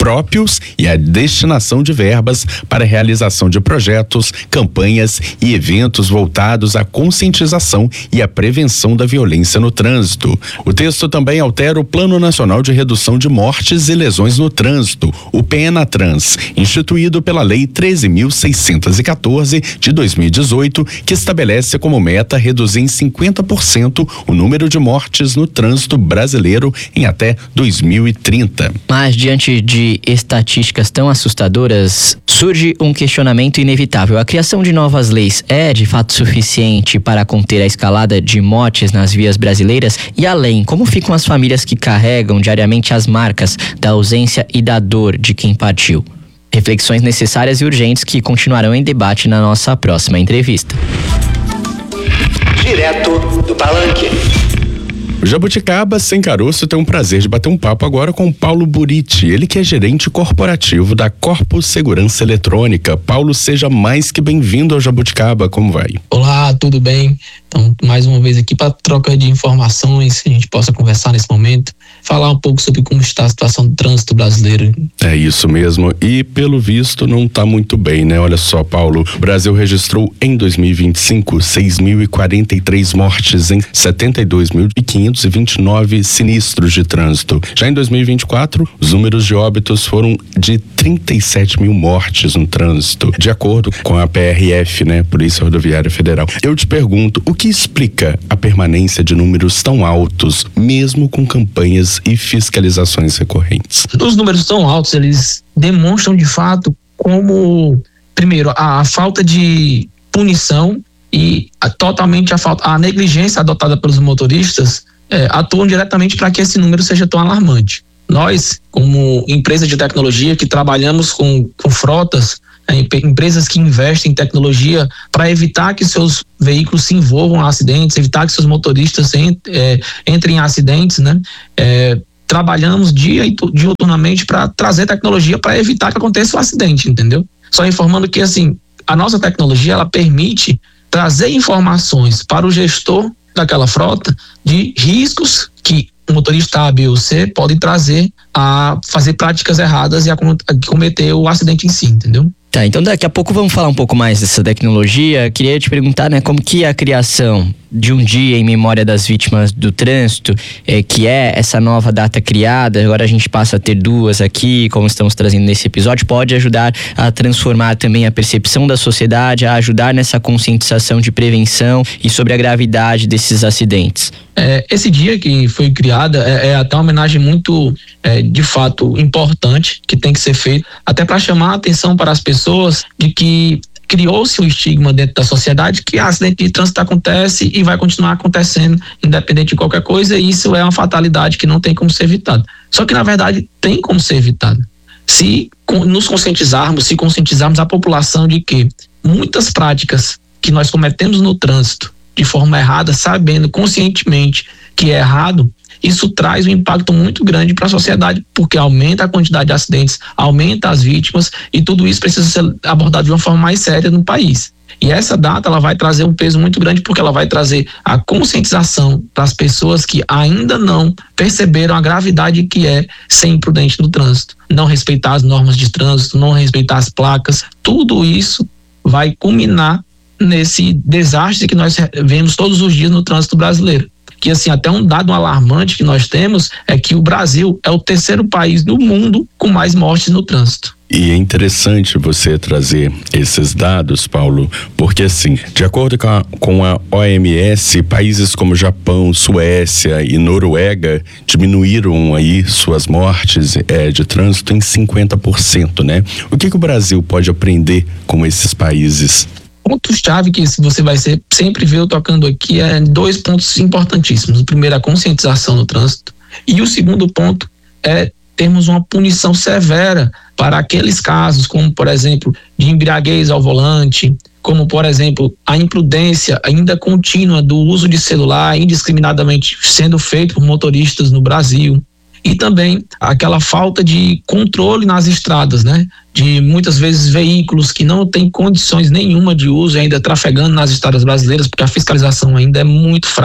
próprios e a destinação de verbas para a realização de projetos, campanhas e eventos voltados à conscientização e à prevenção da violência no trânsito. O texto também altera o Plano Nacional de Redução de Mortes e Lesões no Trânsito, o PENATRANS, instituído pela Lei treze mil seiscentos e quatorze de dois mil e dezoito, que estabelece como meta reduzir em cinquenta por cento o número de mortes no trânsito brasileiro em até dois mil e trinta. Mas diante de estatísticas tão assustadoras, surge um questionamento inevitável. A criação de novas leis é de fato suficiente para conter a escalada de mortes nas vias brasileiras? E além, como ficam as famílias que carregam diariamente as marcas da ausência e da dor de quem partiu? Reflexões necessárias e urgentes que continuarão em debate na nossa próxima entrevista. Direto do Palanque. O Jabuticaba Sem Caroço tem um prazer de bater um papo agora com o Paulo Buriti, ele que é gerente corporativo da Corpus Segurança Eletrônica. Paulo, seja mais que bem-vindo ao Jabuticaba, como vai? Olá, tudo bem? Então, mais uma vez aqui para troca de informações, que a gente possa conversar nesse momento, falar um pouco sobre como está a situação do trânsito brasileiro. É isso mesmo, e pelo visto não está muito bem, né? Olha só, Paulo, o Brasil registrou em dois mil e vinte e cinco seis mil e quarenta e três mortes em setenta e dois mil quinhentos e vinte e nove sinistros de trânsito. Já em dois mil e vinte e quatro, os números de óbitos foram de trinta e sete mil mortes no trânsito, de acordo com a P R F, né? Polícia Rodoviária Federal. Eu te pergunto, o que explica a permanência de números tão altos, mesmo com campanhas e fiscalizações recorrentes? Os números tão altos, eles demonstram de fato como, primeiro, a, a falta de punição e a, totalmente a falta, a negligência adotada pelos motoristas é, atuam diretamente para que esse número seja tão alarmante. Nós, como empresa de tecnologia que trabalhamos com, com frotas, é, empresas que investem em tecnologia para evitar que seus veículos se envolvam em acidentes, evitar que seus motoristas ent, é, entrem em acidentes, né? É, trabalhamos dia e diuturnamente para trazer tecnologia para evitar que aconteça o acidente, entendeu? Só informando que, assim, a nossa tecnologia, ela permite trazer informações para o gestor daquela frota de riscos que o motorista A, B ou C pode trazer a fazer práticas erradas e a cometer o acidente em si, entendeu? Tá, então daqui a pouco vamos falar um pouco mais dessa tecnologia. Queria te perguntar, né, como que a criação de um dia em memória das vítimas do trânsito, é, que é essa nova data criada, agora a gente passa a ter duas aqui, como estamos trazendo nesse episódio, pode ajudar a transformar também a percepção da sociedade, a ajudar nessa conscientização de prevenção e sobre a gravidade desses acidentes. É, esse dia que foi criada é, é até uma homenagem muito, é, de fato, importante, que tem que ser feito, até para chamar a atenção para as pessoas de que criou-se um estigma dentro da sociedade que acidente de trânsito acontece e vai continuar acontecendo, independente de qualquer coisa, e isso é uma fatalidade que não tem como ser evitada. Só que, na verdade, tem como ser evitada. Se nos conscientizarmos, se conscientizarmos a população de que muitas práticas que nós cometemos no trânsito de forma errada, sabendo conscientemente que é errado, isso traz um impacto muito grande para a sociedade, porque aumenta a quantidade de acidentes, aumenta as vítimas, e tudo isso precisa ser abordado de uma forma mais séria no país. E essa data, ela vai trazer um peso muito grande, porque ela vai trazer a conscientização para as pessoas que ainda não perceberam a gravidade que é ser imprudente no trânsito, não respeitar as normas de trânsito, não respeitar as placas. Tudo isso vai culminar nesse desastre que nós vemos todos os dias no trânsito brasileiro. Que, assim, até um dado alarmante que nós temos é que o Brasil é o terceiro país do mundo com mais mortes no trânsito. E é interessante você trazer esses dados, Paulo, porque, assim, de acordo com a, com a O M S, países como Japão, Suécia e Noruega diminuíram aí suas mortes é, de trânsito em cinquenta por cento, né? O que que o Brasil pode aprender com esses países? Pontos-chave que você vai ser, sempre ver eu tocando aqui é dois pontos importantíssimos. O primeiro é a conscientização no trânsito, e o segundo ponto é termos uma punição severa para aqueles casos, como, por exemplo, de embriaguez ao volante, como, por exemplo, a imprudência ainda contínua do uso de celular indiscriminadamente sendo feito por motoristas no Brasil. E também aquela falta de controle nas estradas, né? De muitas vezes veículos que não têm condições nenhuma de uso ainda trafegando nas estradas brasileiras, porque a fiscalização ainda é muito fraca.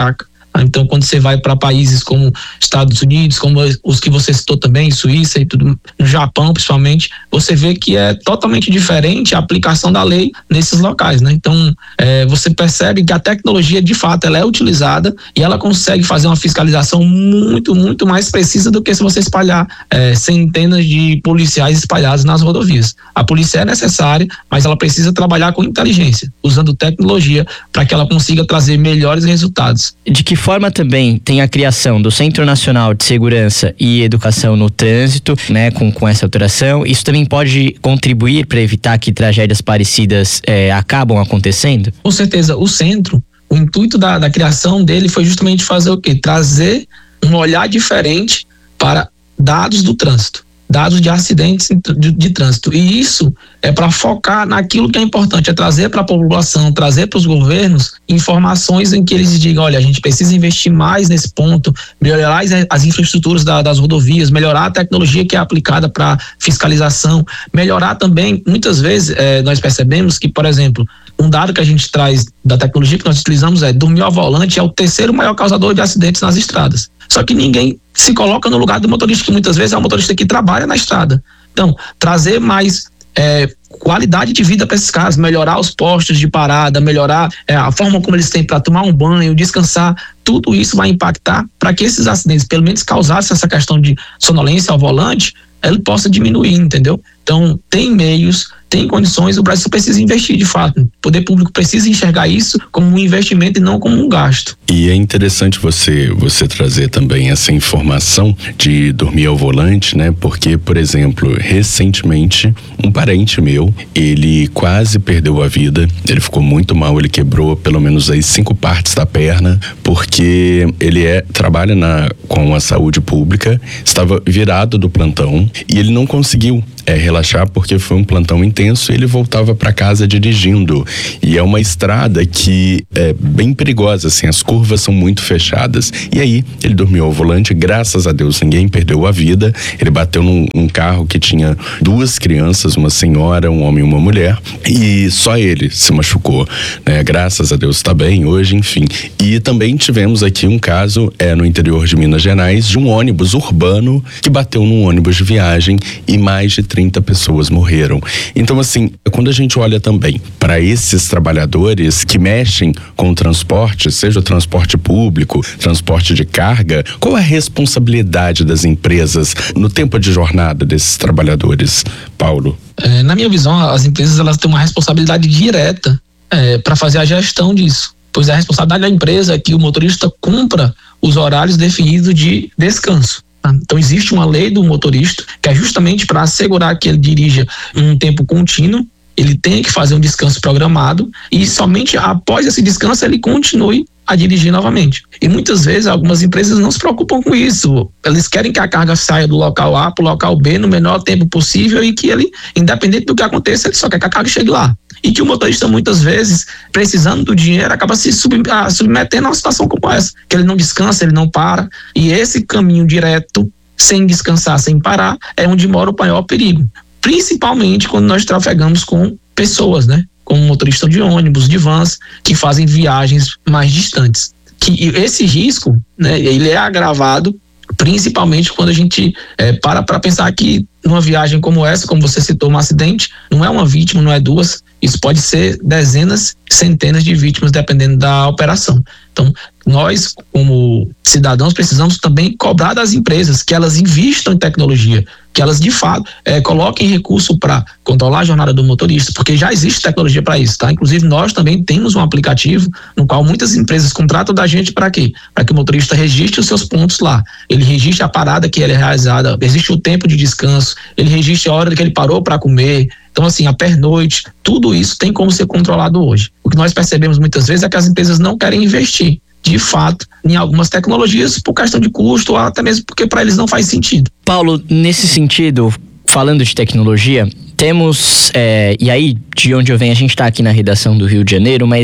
Então, quando você vai para países como Estados Unidos, como os que você citou também, Suíça e tudo, no Japão principalmente, você vê que é totalmente diferente a aplicação da lei nesses locais, né? Então, é, você percebe que a tecnologia, de fato, ela é utilizada e ela consegue fazer uma fiscalização muito, muito mais precisa do que se você espalhar é, centenas de policiais espalhados nas rodovias. A polícia é necessária, mas ela precisa trabalhar com inteligência, usando tecnologia para que ela consiga trazer melhores resultados. De que forma também tem a criação do Centro Nacional de Segurança e Educação no Trânsito, né, com, com essa alteração, isso também pode contribuir para evitar que tragédias parecidas é, acabam acontecendo? Com certeza, o centro, o intuito da, da criação dele foi justamente fazer o quê? Trazer um olhar diferente para dados do trânsito, dados de acidentes de, de trânsito. E isso é para focar naquilo que é importante, é trazer para a população, trazer para os governos informações em que eles digam, olha, a gente precisa investir mais nesse ponto, melhorar as, as infraestruturas da, das rodovias, melhorar a tecnologia que é aplicada para fiscalização, melhorar também, muitas vezes é, nós percebemos que, por exemplo, um dado que a gente traz da tecnologia que nós utilizamos é dormir ao volante é o terceiro maior causador de acidentes nas estradas. Só que ninguém se coloca no lugar do motorista, que muitas vezes é o motorista que trabalha na estrada. Então, trazer mais é, qualidade de vida para esses caras, melhorar os postos de parada, melhorar é, a forma como eles têm para tomar um banho, descansar, tudo isso vai impactar para que esses acidentes, pelo menos causassem essa questão de sonolência ao volante, ele possa diminuir, entendeu? Então, tem meios, tem condições, o Brasil precisa investir de fato. O poder público precisa enxergar isso como um investimento e não como um gasto. E é interessante você, você trazer também essa informação de dormir ao volante, né? Porque, por exemplo, recentemente, um parente meu, ele quase perdeu a vida, ele ficou muito mal, ele quebrou pelo menos aí cinco partes da perna, porque ele é, trabalha na, com a saúde pública, estava virado do plantão e ele não conseguiu é, relaxar porque foi um plantão intenso e ele voltava para casa dirigindo. E é uma estrada que é bem perigosa, assim, as curvas são muito fechadas. E aí, ele dormiu ao volante, graças a Deus ninguém perdeu a vida. Ele bateu num um carro que tinha duas crianças, uma senhora, um homem e uma mulher, e só ele se machucou, né? Graças a Deus está bem hoje, enfim. E também tivemos aqui um caso é, no interior de Minas Gerais, de um ônibus urbano que bateu num ônibus de viagem e mais de trinta pessoas morreram. Então, assim, quando a gente olha também para esses trabalhadores que mexem com o transporte, seja o transporte público, transporte de carga, qual é a responsabilidade das empresas no tempo de jornada desses trabalhadores, Paulo? É, na minha visão, as empresas elas têm uma responsabilidade direta é, para fazer a gestão disso, pois a responsabilidade da empresa é que o motorista cumpra os horários definidos de descanso. Então existe uma lei do motorista que é justamente para assegurar que ele dirija em um tempo contínuo, ele tem que fazer um descanso programado e somente após esse descanso ele continue a dirigir novamente. E muitas vezes algumas empresas não se preocupam com isso, eles querem que a carga saia do local A para o local B no menor tempo possível e que ele, independente do que aconteça, ele só quer que a carga chegue lá. E que o motorista muitas vezes, precisando do dinheiro, acaba se submetendo a uma situação como essa, que ele não descansa, ele não para, e esse caminho direto, sem descansar, sem parar, é onde mora o maior perigo, principalmente quando nós trafegamos com pessoas, né, como motorista de ônibus, de vans, que fazem viagens mais distantes. Que esse risco, né, ele é agravado principalmente quando a gente é, para para pensar que numa viagem como essa, como você citou, um acidente, não é uma vítima, não é duas, isso pode ser dezenas, centenas de vítimas, dependendo da operação. Então, nós, como cidadãos, precisamos também cobrar das empresas que elas investam em tecnologia, que elas, de fato, é, coloquem recurso para controlar a jornada do motorista, porque já existe tecnologia para isso, tá? Inclusive, nós também temos um aplicativo no qual muitas empresas contratam da gente para quê? Para que o motorista registre os seus pontos lá. Ele registre a parada que ele é realizada, existe o tempo de descanso, ele registre a hora que ele parou para comer. Então, assim, a pernoite, tudo isso tem como ser controlado hoje. O que nós percebemos muitas vezes é que as empresas não querem investir, de fato, em algumas tecnologias por questão de custo ou até mesmo porque para eles não faz sentido. Paulo, nesse sentido, falando de tecnologia, temos, é, e aí de onde eu venho, a gente está aqui na redação do Rio de Janeiro, mas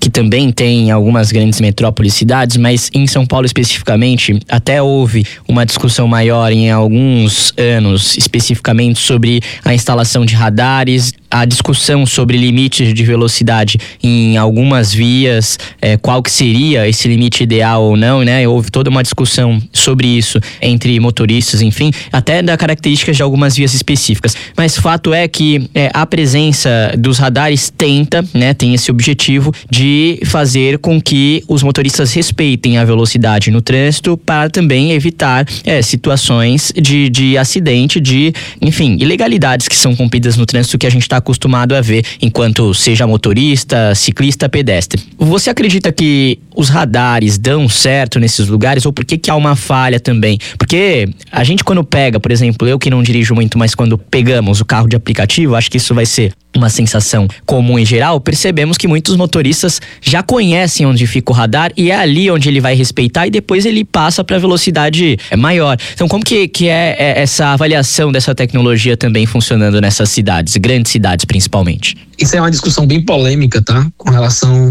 que também tem em algumas grandes metrópoles, cidades, mas em São Paulo especificamente, até houve uma discussão maior em alguns anos, especificamente sobre a instalação de radares, a discussão sobre limites de velocidade em algumas vias, é, qual que seria esse limite ideal ou não, né? Houve toda uma discussão sobre isso entre motoristas, enfim, até da características de algumas vias específicas. Mas fato é que é, a presença dos radares tenta, né, tem esse objetivo de fazer com que os motoristas respeitem a velocidade no trânsito para também evitar é, situações de, de acidente, de, enfim, ilegalidades que são cumpridas no trânsito que a gente está acostumado a ver enquanto seja motorista, ciclista, pedestre. Você acredita que os radares dão certo nesses lugares ou por que que há uma falha também? Porque a gente quando pega, por exemplo, eu que não dirijo muito, mas quando pegamos o carro de aplicativo, acho que isso vai ser uma sensação comum em geral, percebemos que muitos motoristas já conhecem onde fica o radar e é ali onde ele vai respeitar e depois ele passa para velocidade maior. Então como que, que é, é essa avaliação dessa tecnologia também funcionando nessas cidades, grandes cidades principalmente? Isso é uma discussão bem polêmica, tá? Com relação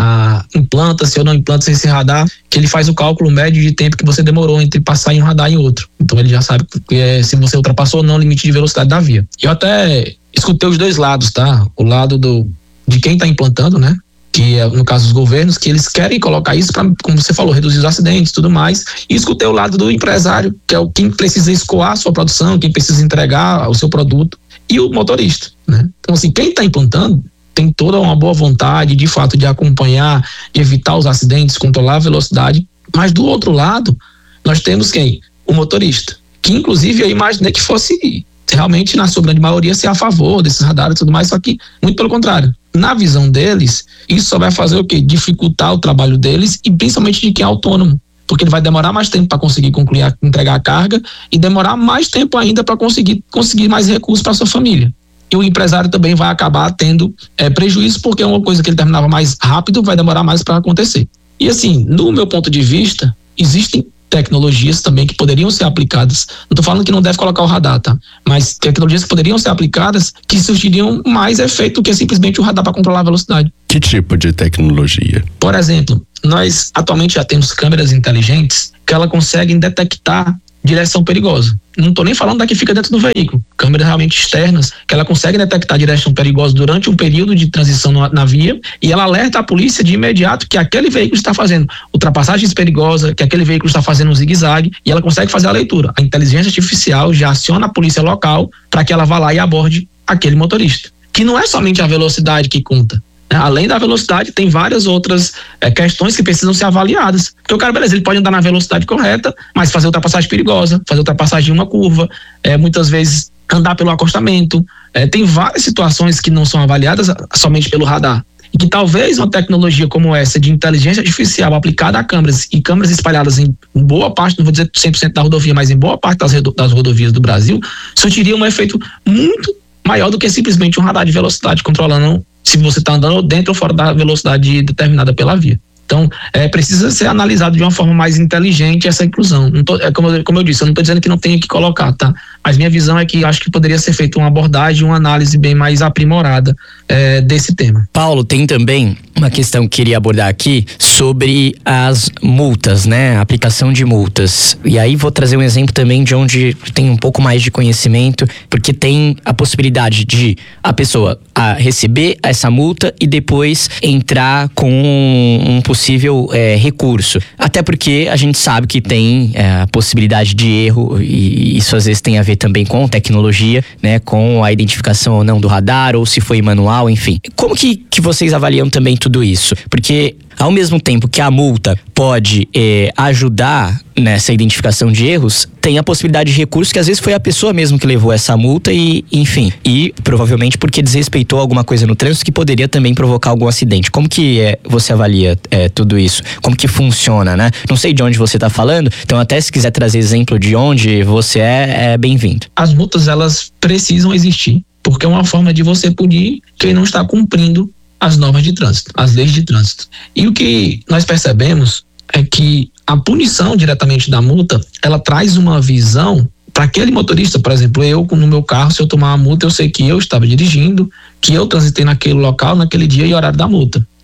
a implanta-se ou não implanta-se esse radar, que ele faz o cálculo médio de tempo que você demorou entre passar em um radar e outro. Então ele já sabe que é, se você ultrapassou ou não o limite de velocidade da via. Eu até escutei os dois lados, tá? O lado do, de quem está implantando, né? Que é, no caso, os governos, que eles querem colocar isso para, como você falou, reduzir os acidentes e tudo mais. E escutei o lado do empresário, que é o quem precisa escoar a sua produção, quem precisa entregar o seu produto, e o motorista, né? Então, assim, quem está implantando tem toda uma boa vontade, de fato, de acompanhar, de evitar os acidentes, controlar a velocidade. Mas, do outro lado, nós temos quem? O motorista. Que, inclusive, eu imaginei que fosse realmente, na sua grande maioria, ser a favor desses radares e tudo mais, só que, muito pelo contrário. Na visão deles, isso só vai fazer o quê? Dificultar o trabalho deles e principalmente de quem é autônomo. Porque ele vai demorar mais tempo para conseguir concluir, a, entregar a carga e demorar mais tempo ainda para conseguir, conseguir mais recursos para sua família. E o empresário também vai acabar tendo é, prejuízo, porque é uma coisa que ele terminava mais rápido, vai demorar mais para acontecer. E assim, no meu ponto de vista, existem tecnologias também que poderiam ser aplicadas. Não estou falando que não deve colocar o radar, tá? Mas tecnologias que poderiam ser aplicadas que surtiriam mais efeito do que simplesmente o radar para controlar a velocidade. Que tipo de tecnologia? Por exemplo, nós atualmente já temos câmeras inteligentes que elas conseguem detectar direção perigosa. Não estou nem falando da que fica dentro do veículo. Câmeras realmente externas, que ela consegue detectar direção perigosa durante um período de transição na, na via, e ela alerta a polícia de imediato que aquele veículo está fazendo ultrapassagens perigosas, que aquele veículo está fazendo um zigue-zague, e ela consegue fazer a leitura. A inteligência artificial já aciona a polícia local para que ela vá lá e aborde aquele motorista. Que não é somente a velocidade que conta. Além da velocidade, tem várias outras é, questões que precisam ser avaliadas. Porque o cara, beleza, ele pode andar na velocidade correta, mas fazer ultrapassagem perigosa, fazer ultrapassagem em uma curva, é, muitas vezes andar pelo acostamento. É, tem várias situações que não são avaliadas somente pelo radar. E que talvez uma tecnologia como essa de inteligência artificial aplicada a câmeras e câmeras espalhadas em boa parte, não vou dizer cem por cento da rodovia, mas em boa parte das, das rodovias do Brasil, surtiria um efeito muito maior do que simplesmente um radar de velocidade controlando se você está andando dentro ou fora da velocidade determinada pela via. Então, é, precisa ser analisado de uma forma mais inteligente essa inclusão. Não tô, é como, eu, como eu disse, eu não estou dizendo que não tenha que colocar, tá? Mas minha visão é que acho que poderia ser feita uma abordagem, uma análise bem mais aprimorada é, desse tema. Paulo, tem também uma questão que queria abordar aqui sobre as multas, né? A aplicação de multas. E aí vou trazer um exemplo também de onde tem um pouco mais de conhecimento, porque tem a possibilidade de a pessoa a receber essa multa e depois entrar com um, um possível é, recurso. Até porque a gente sabe que tem é, a possibilidade de erro e isso às vezes tem a ver também com tecnologia, né? Com a identificação ou não do radar, ou se foi manual, enfim. Como que, que vocês avaliam também tudo isso? Porque ao mesmo tempo que a multa pode é, ajudar nessa identificação de erros, tem a possibilidade de recurso que às vezes foi a pessoa mesmo que levou essa multa e, enfim, e provavelmente porque desrespeitou alguma coisa no trânsito que poderia também provocar algum acidente. Como que é, você avalia é, tudo isso? Como que funciona, né? Não sei de onde você está falando, então até se quiser trazer exemplo de onde você é, é bem-vindo. As multas, elas precisam existir, porque é uma forma de você punir quem não está cumprindo as normas de trânsito, as leis de trânsito. E o que nós percebemos é que a punição diretamente da multa, ela traz uma visão para aquele motorista. Por exemplo, eu no meu carro, se eu tomar uma multa, eu sei que eu estava dirigindo, que eu transitei naquele local, naquele dia e horário da multa.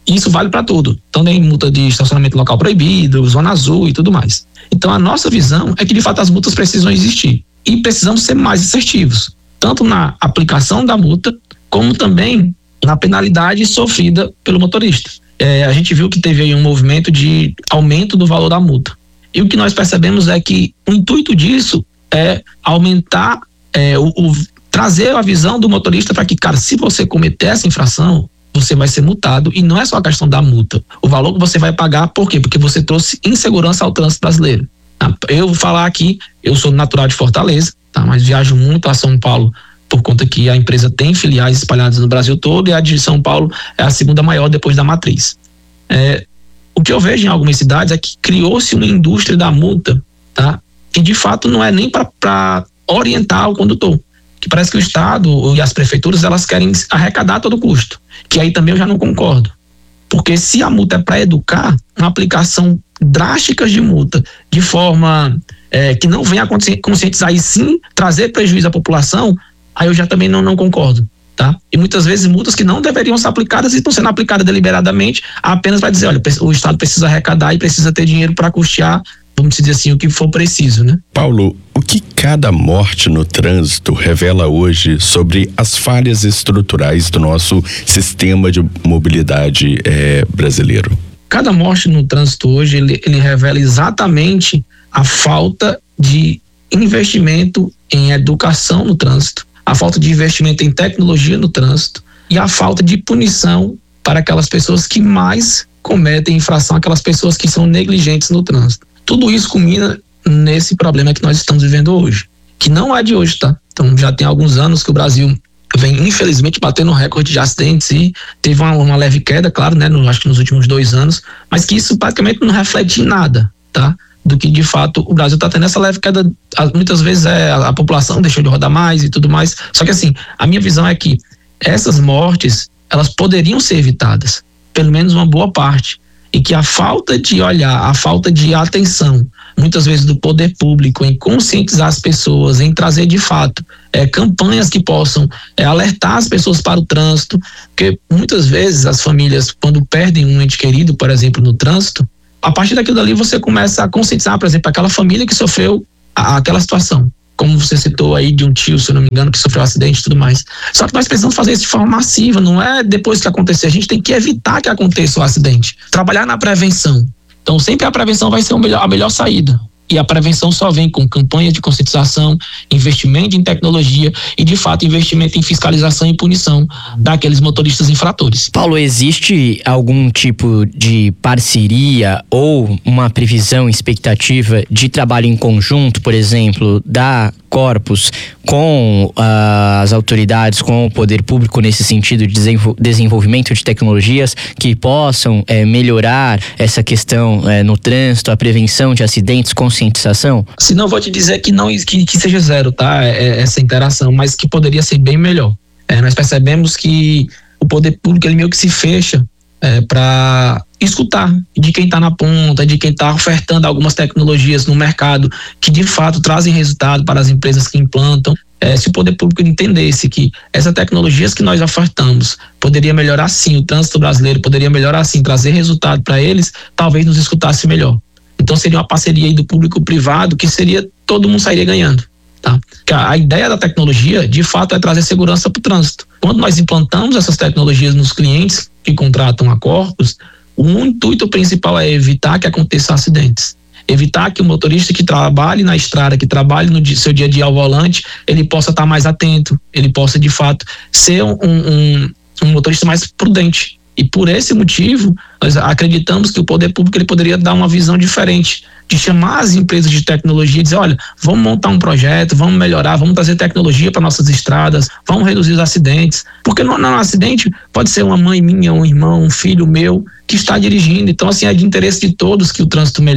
E isso vale para tudo. Então tem multa de estacionamento local proibido, zona azul e tudo mais. Então a nossa visão é que de fato as multas precisam existir e precisamos ser mais assertivos, tanto na aplicação da multa como também na penalidade sofrida pelo motorista. É, a gente viu que teve aí um movimento de aumento do valor da multa. E o que nós percebemos é que o intuito disso é aumentar, é, o, o, trazer a visão do motorista para que, cara, se você cometer essa infração, você vai ser multado, e não é só a questão da multa. O valor que você vai pagar, por quê? Porque você trouxe insegurança ao trânsito brasileiro. Eu vou falar aqui, eu sou natural de Fortaleza, tá? Mas viajo muito a São Paulo por conta que a empresa tem filiais espalhadas no Brasil todo, e a de São Paulo é a segunda maior depois da matriz. É, o que eu vejo em algumas cidades é que criou-se uma indústria da multa, tá? Que de fato não é nem para orientar o condutor, que parece que o Estado e as prefeituras elas querem arrecadar a todo custo, que aí também eu já não concordo, porque se a multa é para educar, uma aplicação drástica de multa de forma é, que não venha a conscientizar e sim trazer prejuízo à população, aí eu já também não, não concordo, tá? E muitas vezes multas que não deveriam ser aplicadas e estão sendo aplicadas deliberadamente apenas para dizer, olha, o Estado precisa arrecadar e precisa ter dinheiro para custear, vamos dizer assim, o que for preciso, né? Paulo, o que cada morte no trânsito revela hoje sobre as falhas estruturais do nosso sistema de mobilidade é, brasileiro? Cada morte no trânsito hoje, ele, ele revela exatamente a falta de investimento em educação no trânsito, a falta de investimento em tecnologia no trânsito e a falta de punição para aquelas pessoas que mais cometem infração, aquelas pessoas que são negligentes no trânsito. Tudo isso culmina nesse problema que nós estamos vivendo hoje, que não é de hoje, tá? Então já tem alguns anos que o Brasil vem infelizmente batendo recorde de acidentes e teve uma, uma leve queda, claro, né? No, acho que nos últimos dois anos, mas que isso praticamente não reflete em nada, tá? Do que de fato o Brasil está tendo essa leve queda, muitas vezes é a, a população deixou de rodar mais e tudo mais, só que assim, a minha visão é que essas mortes, elas poderiam ser evitadas, pelo menos uma boa parte, e que a falta de olhar, a falta de atenção, muitas vezes do poder público em conscientizar as pessoas, em trazer de fato é, campanhas que possam é, alertar as pessoas para o trânsito, porque muitas vezes as famílias, quando perdem um ente querido, por exemplo, no trânsito, a partir daquilo dali você começa a conscientizar, por exemplo, aquela família que sofreu a, aquela situação. Como você citou aí de um tio, se eu não me engano, que sofreu um acidente e tudo mais. Só que nós precisamos fazer isso de forma massiva, não é depois que acontecer. A gente tem que evitar que aconteça o acidente. Trabalhar na prevenção. Então sempre a prevenção vai ser a melhor, a melhor saída. E a prevenção só vem com campanha de conscientização, investimento em tecnologia e, de fato, investimento em fiscalização e punição daqueles motoristas infratores. Paulo, existe algum tipo de parceria ou uma previsão, expectativa de trabalho em conjunto, por exemplo, da Corpus com uh, as autoridades, com o poder público nesse sentido de desenvolvimento de tecnologias que possam eh, melhorar essa questão eh, no trânsito, a prevenção de acidentes, conscientização? Se não, vou te dizer que não que, que seja zero, tá? É, essa interação, mas que poderia ser bem melhor. É, nós percebemos que o poder público ele meio que se fecha é, para escutar de quem está na ponta, de quem está ofertando algumas tecnologias no mercado que de fato trazem resultado para as empresas que implantam. É, se o poder público entendesse que essas tecnologias que nós ofertamos poderia melhorar sim o trânsito brasileiro, poderia melhorar sim, trazer resultado para eles, talvez nos escutasse melhor. Então seria uma parceria aí do público-privado que seria, todo mundo sairia ganhando. Tá? A ideia da tecnologia, de fato, é trazer segurança para o trânsito. Quando nós implantamos essas tecnologias nos clientes que contratam a Corpus, o intuito principal é evitar que aconteçam acidentes. Evitar que o motorista que trabalhe na estrada, que trabalhe no seu dia a dia ao volante, ele possa estar mais atento, ele possa, de fato, ser um, um, um motorista mais prudente. E por esse motivo, nós acreditamos que o poder público ele poderia dar uma visão diferente, de chamar as empresas de tecnologia e dizer, olha, vamos montar um projeto, vamos melhorar, vamos trazer tecnologia para nossas estradas, vamos reduzir os acidentes. Porque no, no acidente pode ser uma mãe minha, um irmão, um filho meu que está dirigindo. Então, assim, é de interesse de todos que o trânsito melhore.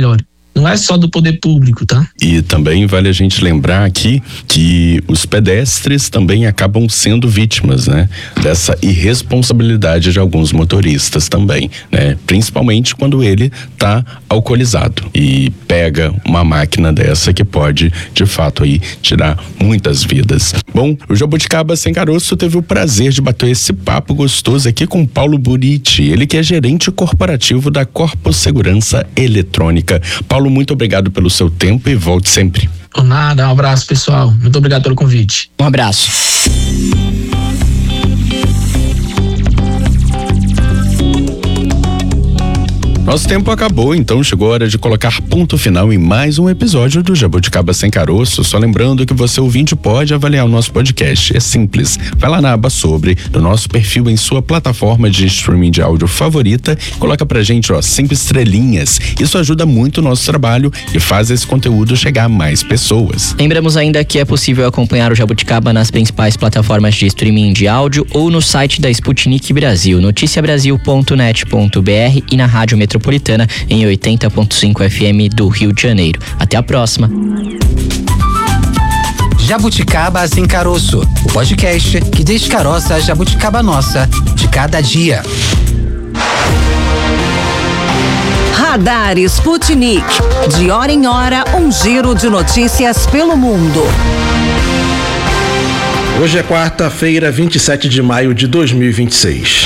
não é só do poder público, tá? E também vale a gente lembrar aqui que os pedestres também acabam sendo vítimas, né? Dessa irresponsabilidade de alguns motoristas também, né? Principalmente quando ele tá alcoolizado e pega uma máquina dessa que pode, de fato, aí tirar muitas vidas. Bom, o Jabuticaba Sem Caroço teve o prazer de bater esse papo gostoso aqui com Paulo Buriti, ele que é gerente corporativo da Corpo Segurança Eletrônica. Paulo, muito obrigado pelo seu tempo e volte sempre. Por nada, um abraço, pessoal. Muito obrigado pelo convite. Um abraço. Nosso tempo acabou, então chegou a hora de colocar ponto final em mais um episódio do Jabuticaba Sem Caroço. Só lembrando que você, ouvinte, pode avaliar o nosso podcast. É simples. Vai lá na aba sobre, do nosso perfil em sua plataforma de streaming de áudio favorita, coloca pra gente, ó, cinco estrelinhas. Isso ajuda muito o nosso trabalho e faz esse conteúdo chegar a mais pessoas. Lembramos ainda que é possível acompanhar o Jabuticaba nas principais plataformas de streaming de áudio ou no site da Sputnik Brasil, noticia brasil ponto net ponto b r e na Rádio Metropolitana em oitenta ponto cinco F M do Rio de Janeiro. Até a próxima. Jabuticaba Sem Caroço, o podcast que descaroça a jabuticaba nossa de cada dia. Radar Sputnik. De hora em hora, um giro de notícias pelo mundo. Hoje é quarta-feira, vinte e sete de maio de dois mil e vinte e seis.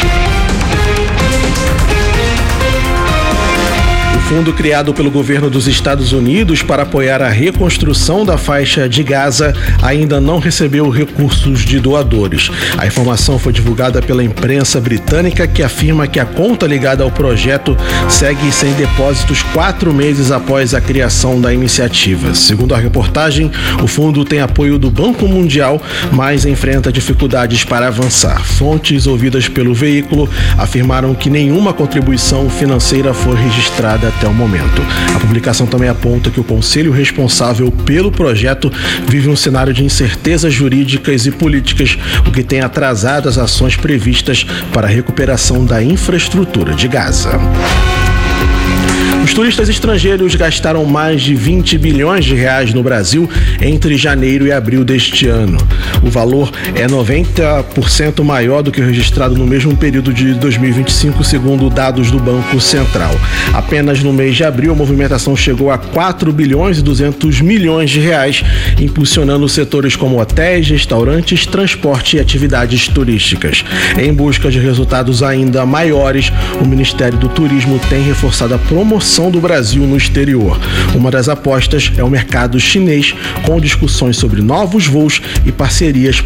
O fundo criado pelo governo dos Estados Unidos para apoiar a reconstrução da faixa de Gaza ainda não recebeu recursos de doadores. A informação foi divulgada pela imprensa britânica, que afirma que a conta ligada ao projeto segue sem depósitos quatro meses após a criação da iniciativa. Segundo a reportagem, o fundo tem apoio do Banco Mundial, mas enfrenta dificuldades para avançar. Fontes ouvidas pelo veículo afirmaram que nenhuma contribuição financeira foi registrada até o momento. A publicação também aponta que o conselho responsável pelo projeto vive um cenário de incertezas jurídicas e políticas, o que tem atrasado as ações previstas para a recuperação da infraestrutura de Gaza. Os turistas estrangeiros gastaram mais de vinte bilhões de reais no Brasil entre janeiro e abril deste ano. O valor é noventa por cento maior do que o registrado no mesmo período de dois mil e vinte e cinco, segundo dados do Banco Central. Apenas no mês de abril, a movimentação chegou a quatro bilhões e duzentos milhões de reais, impulsionando setores como hotéis, restaurantes, transporte e atividades turísticas. Em busca de resultados ainda maiores, o Ministério do Turismo tem reforçado a promoção do Brasil no exterior. Uma das apostas é o mercado chinês, com discussões sobre novos voos e parcerias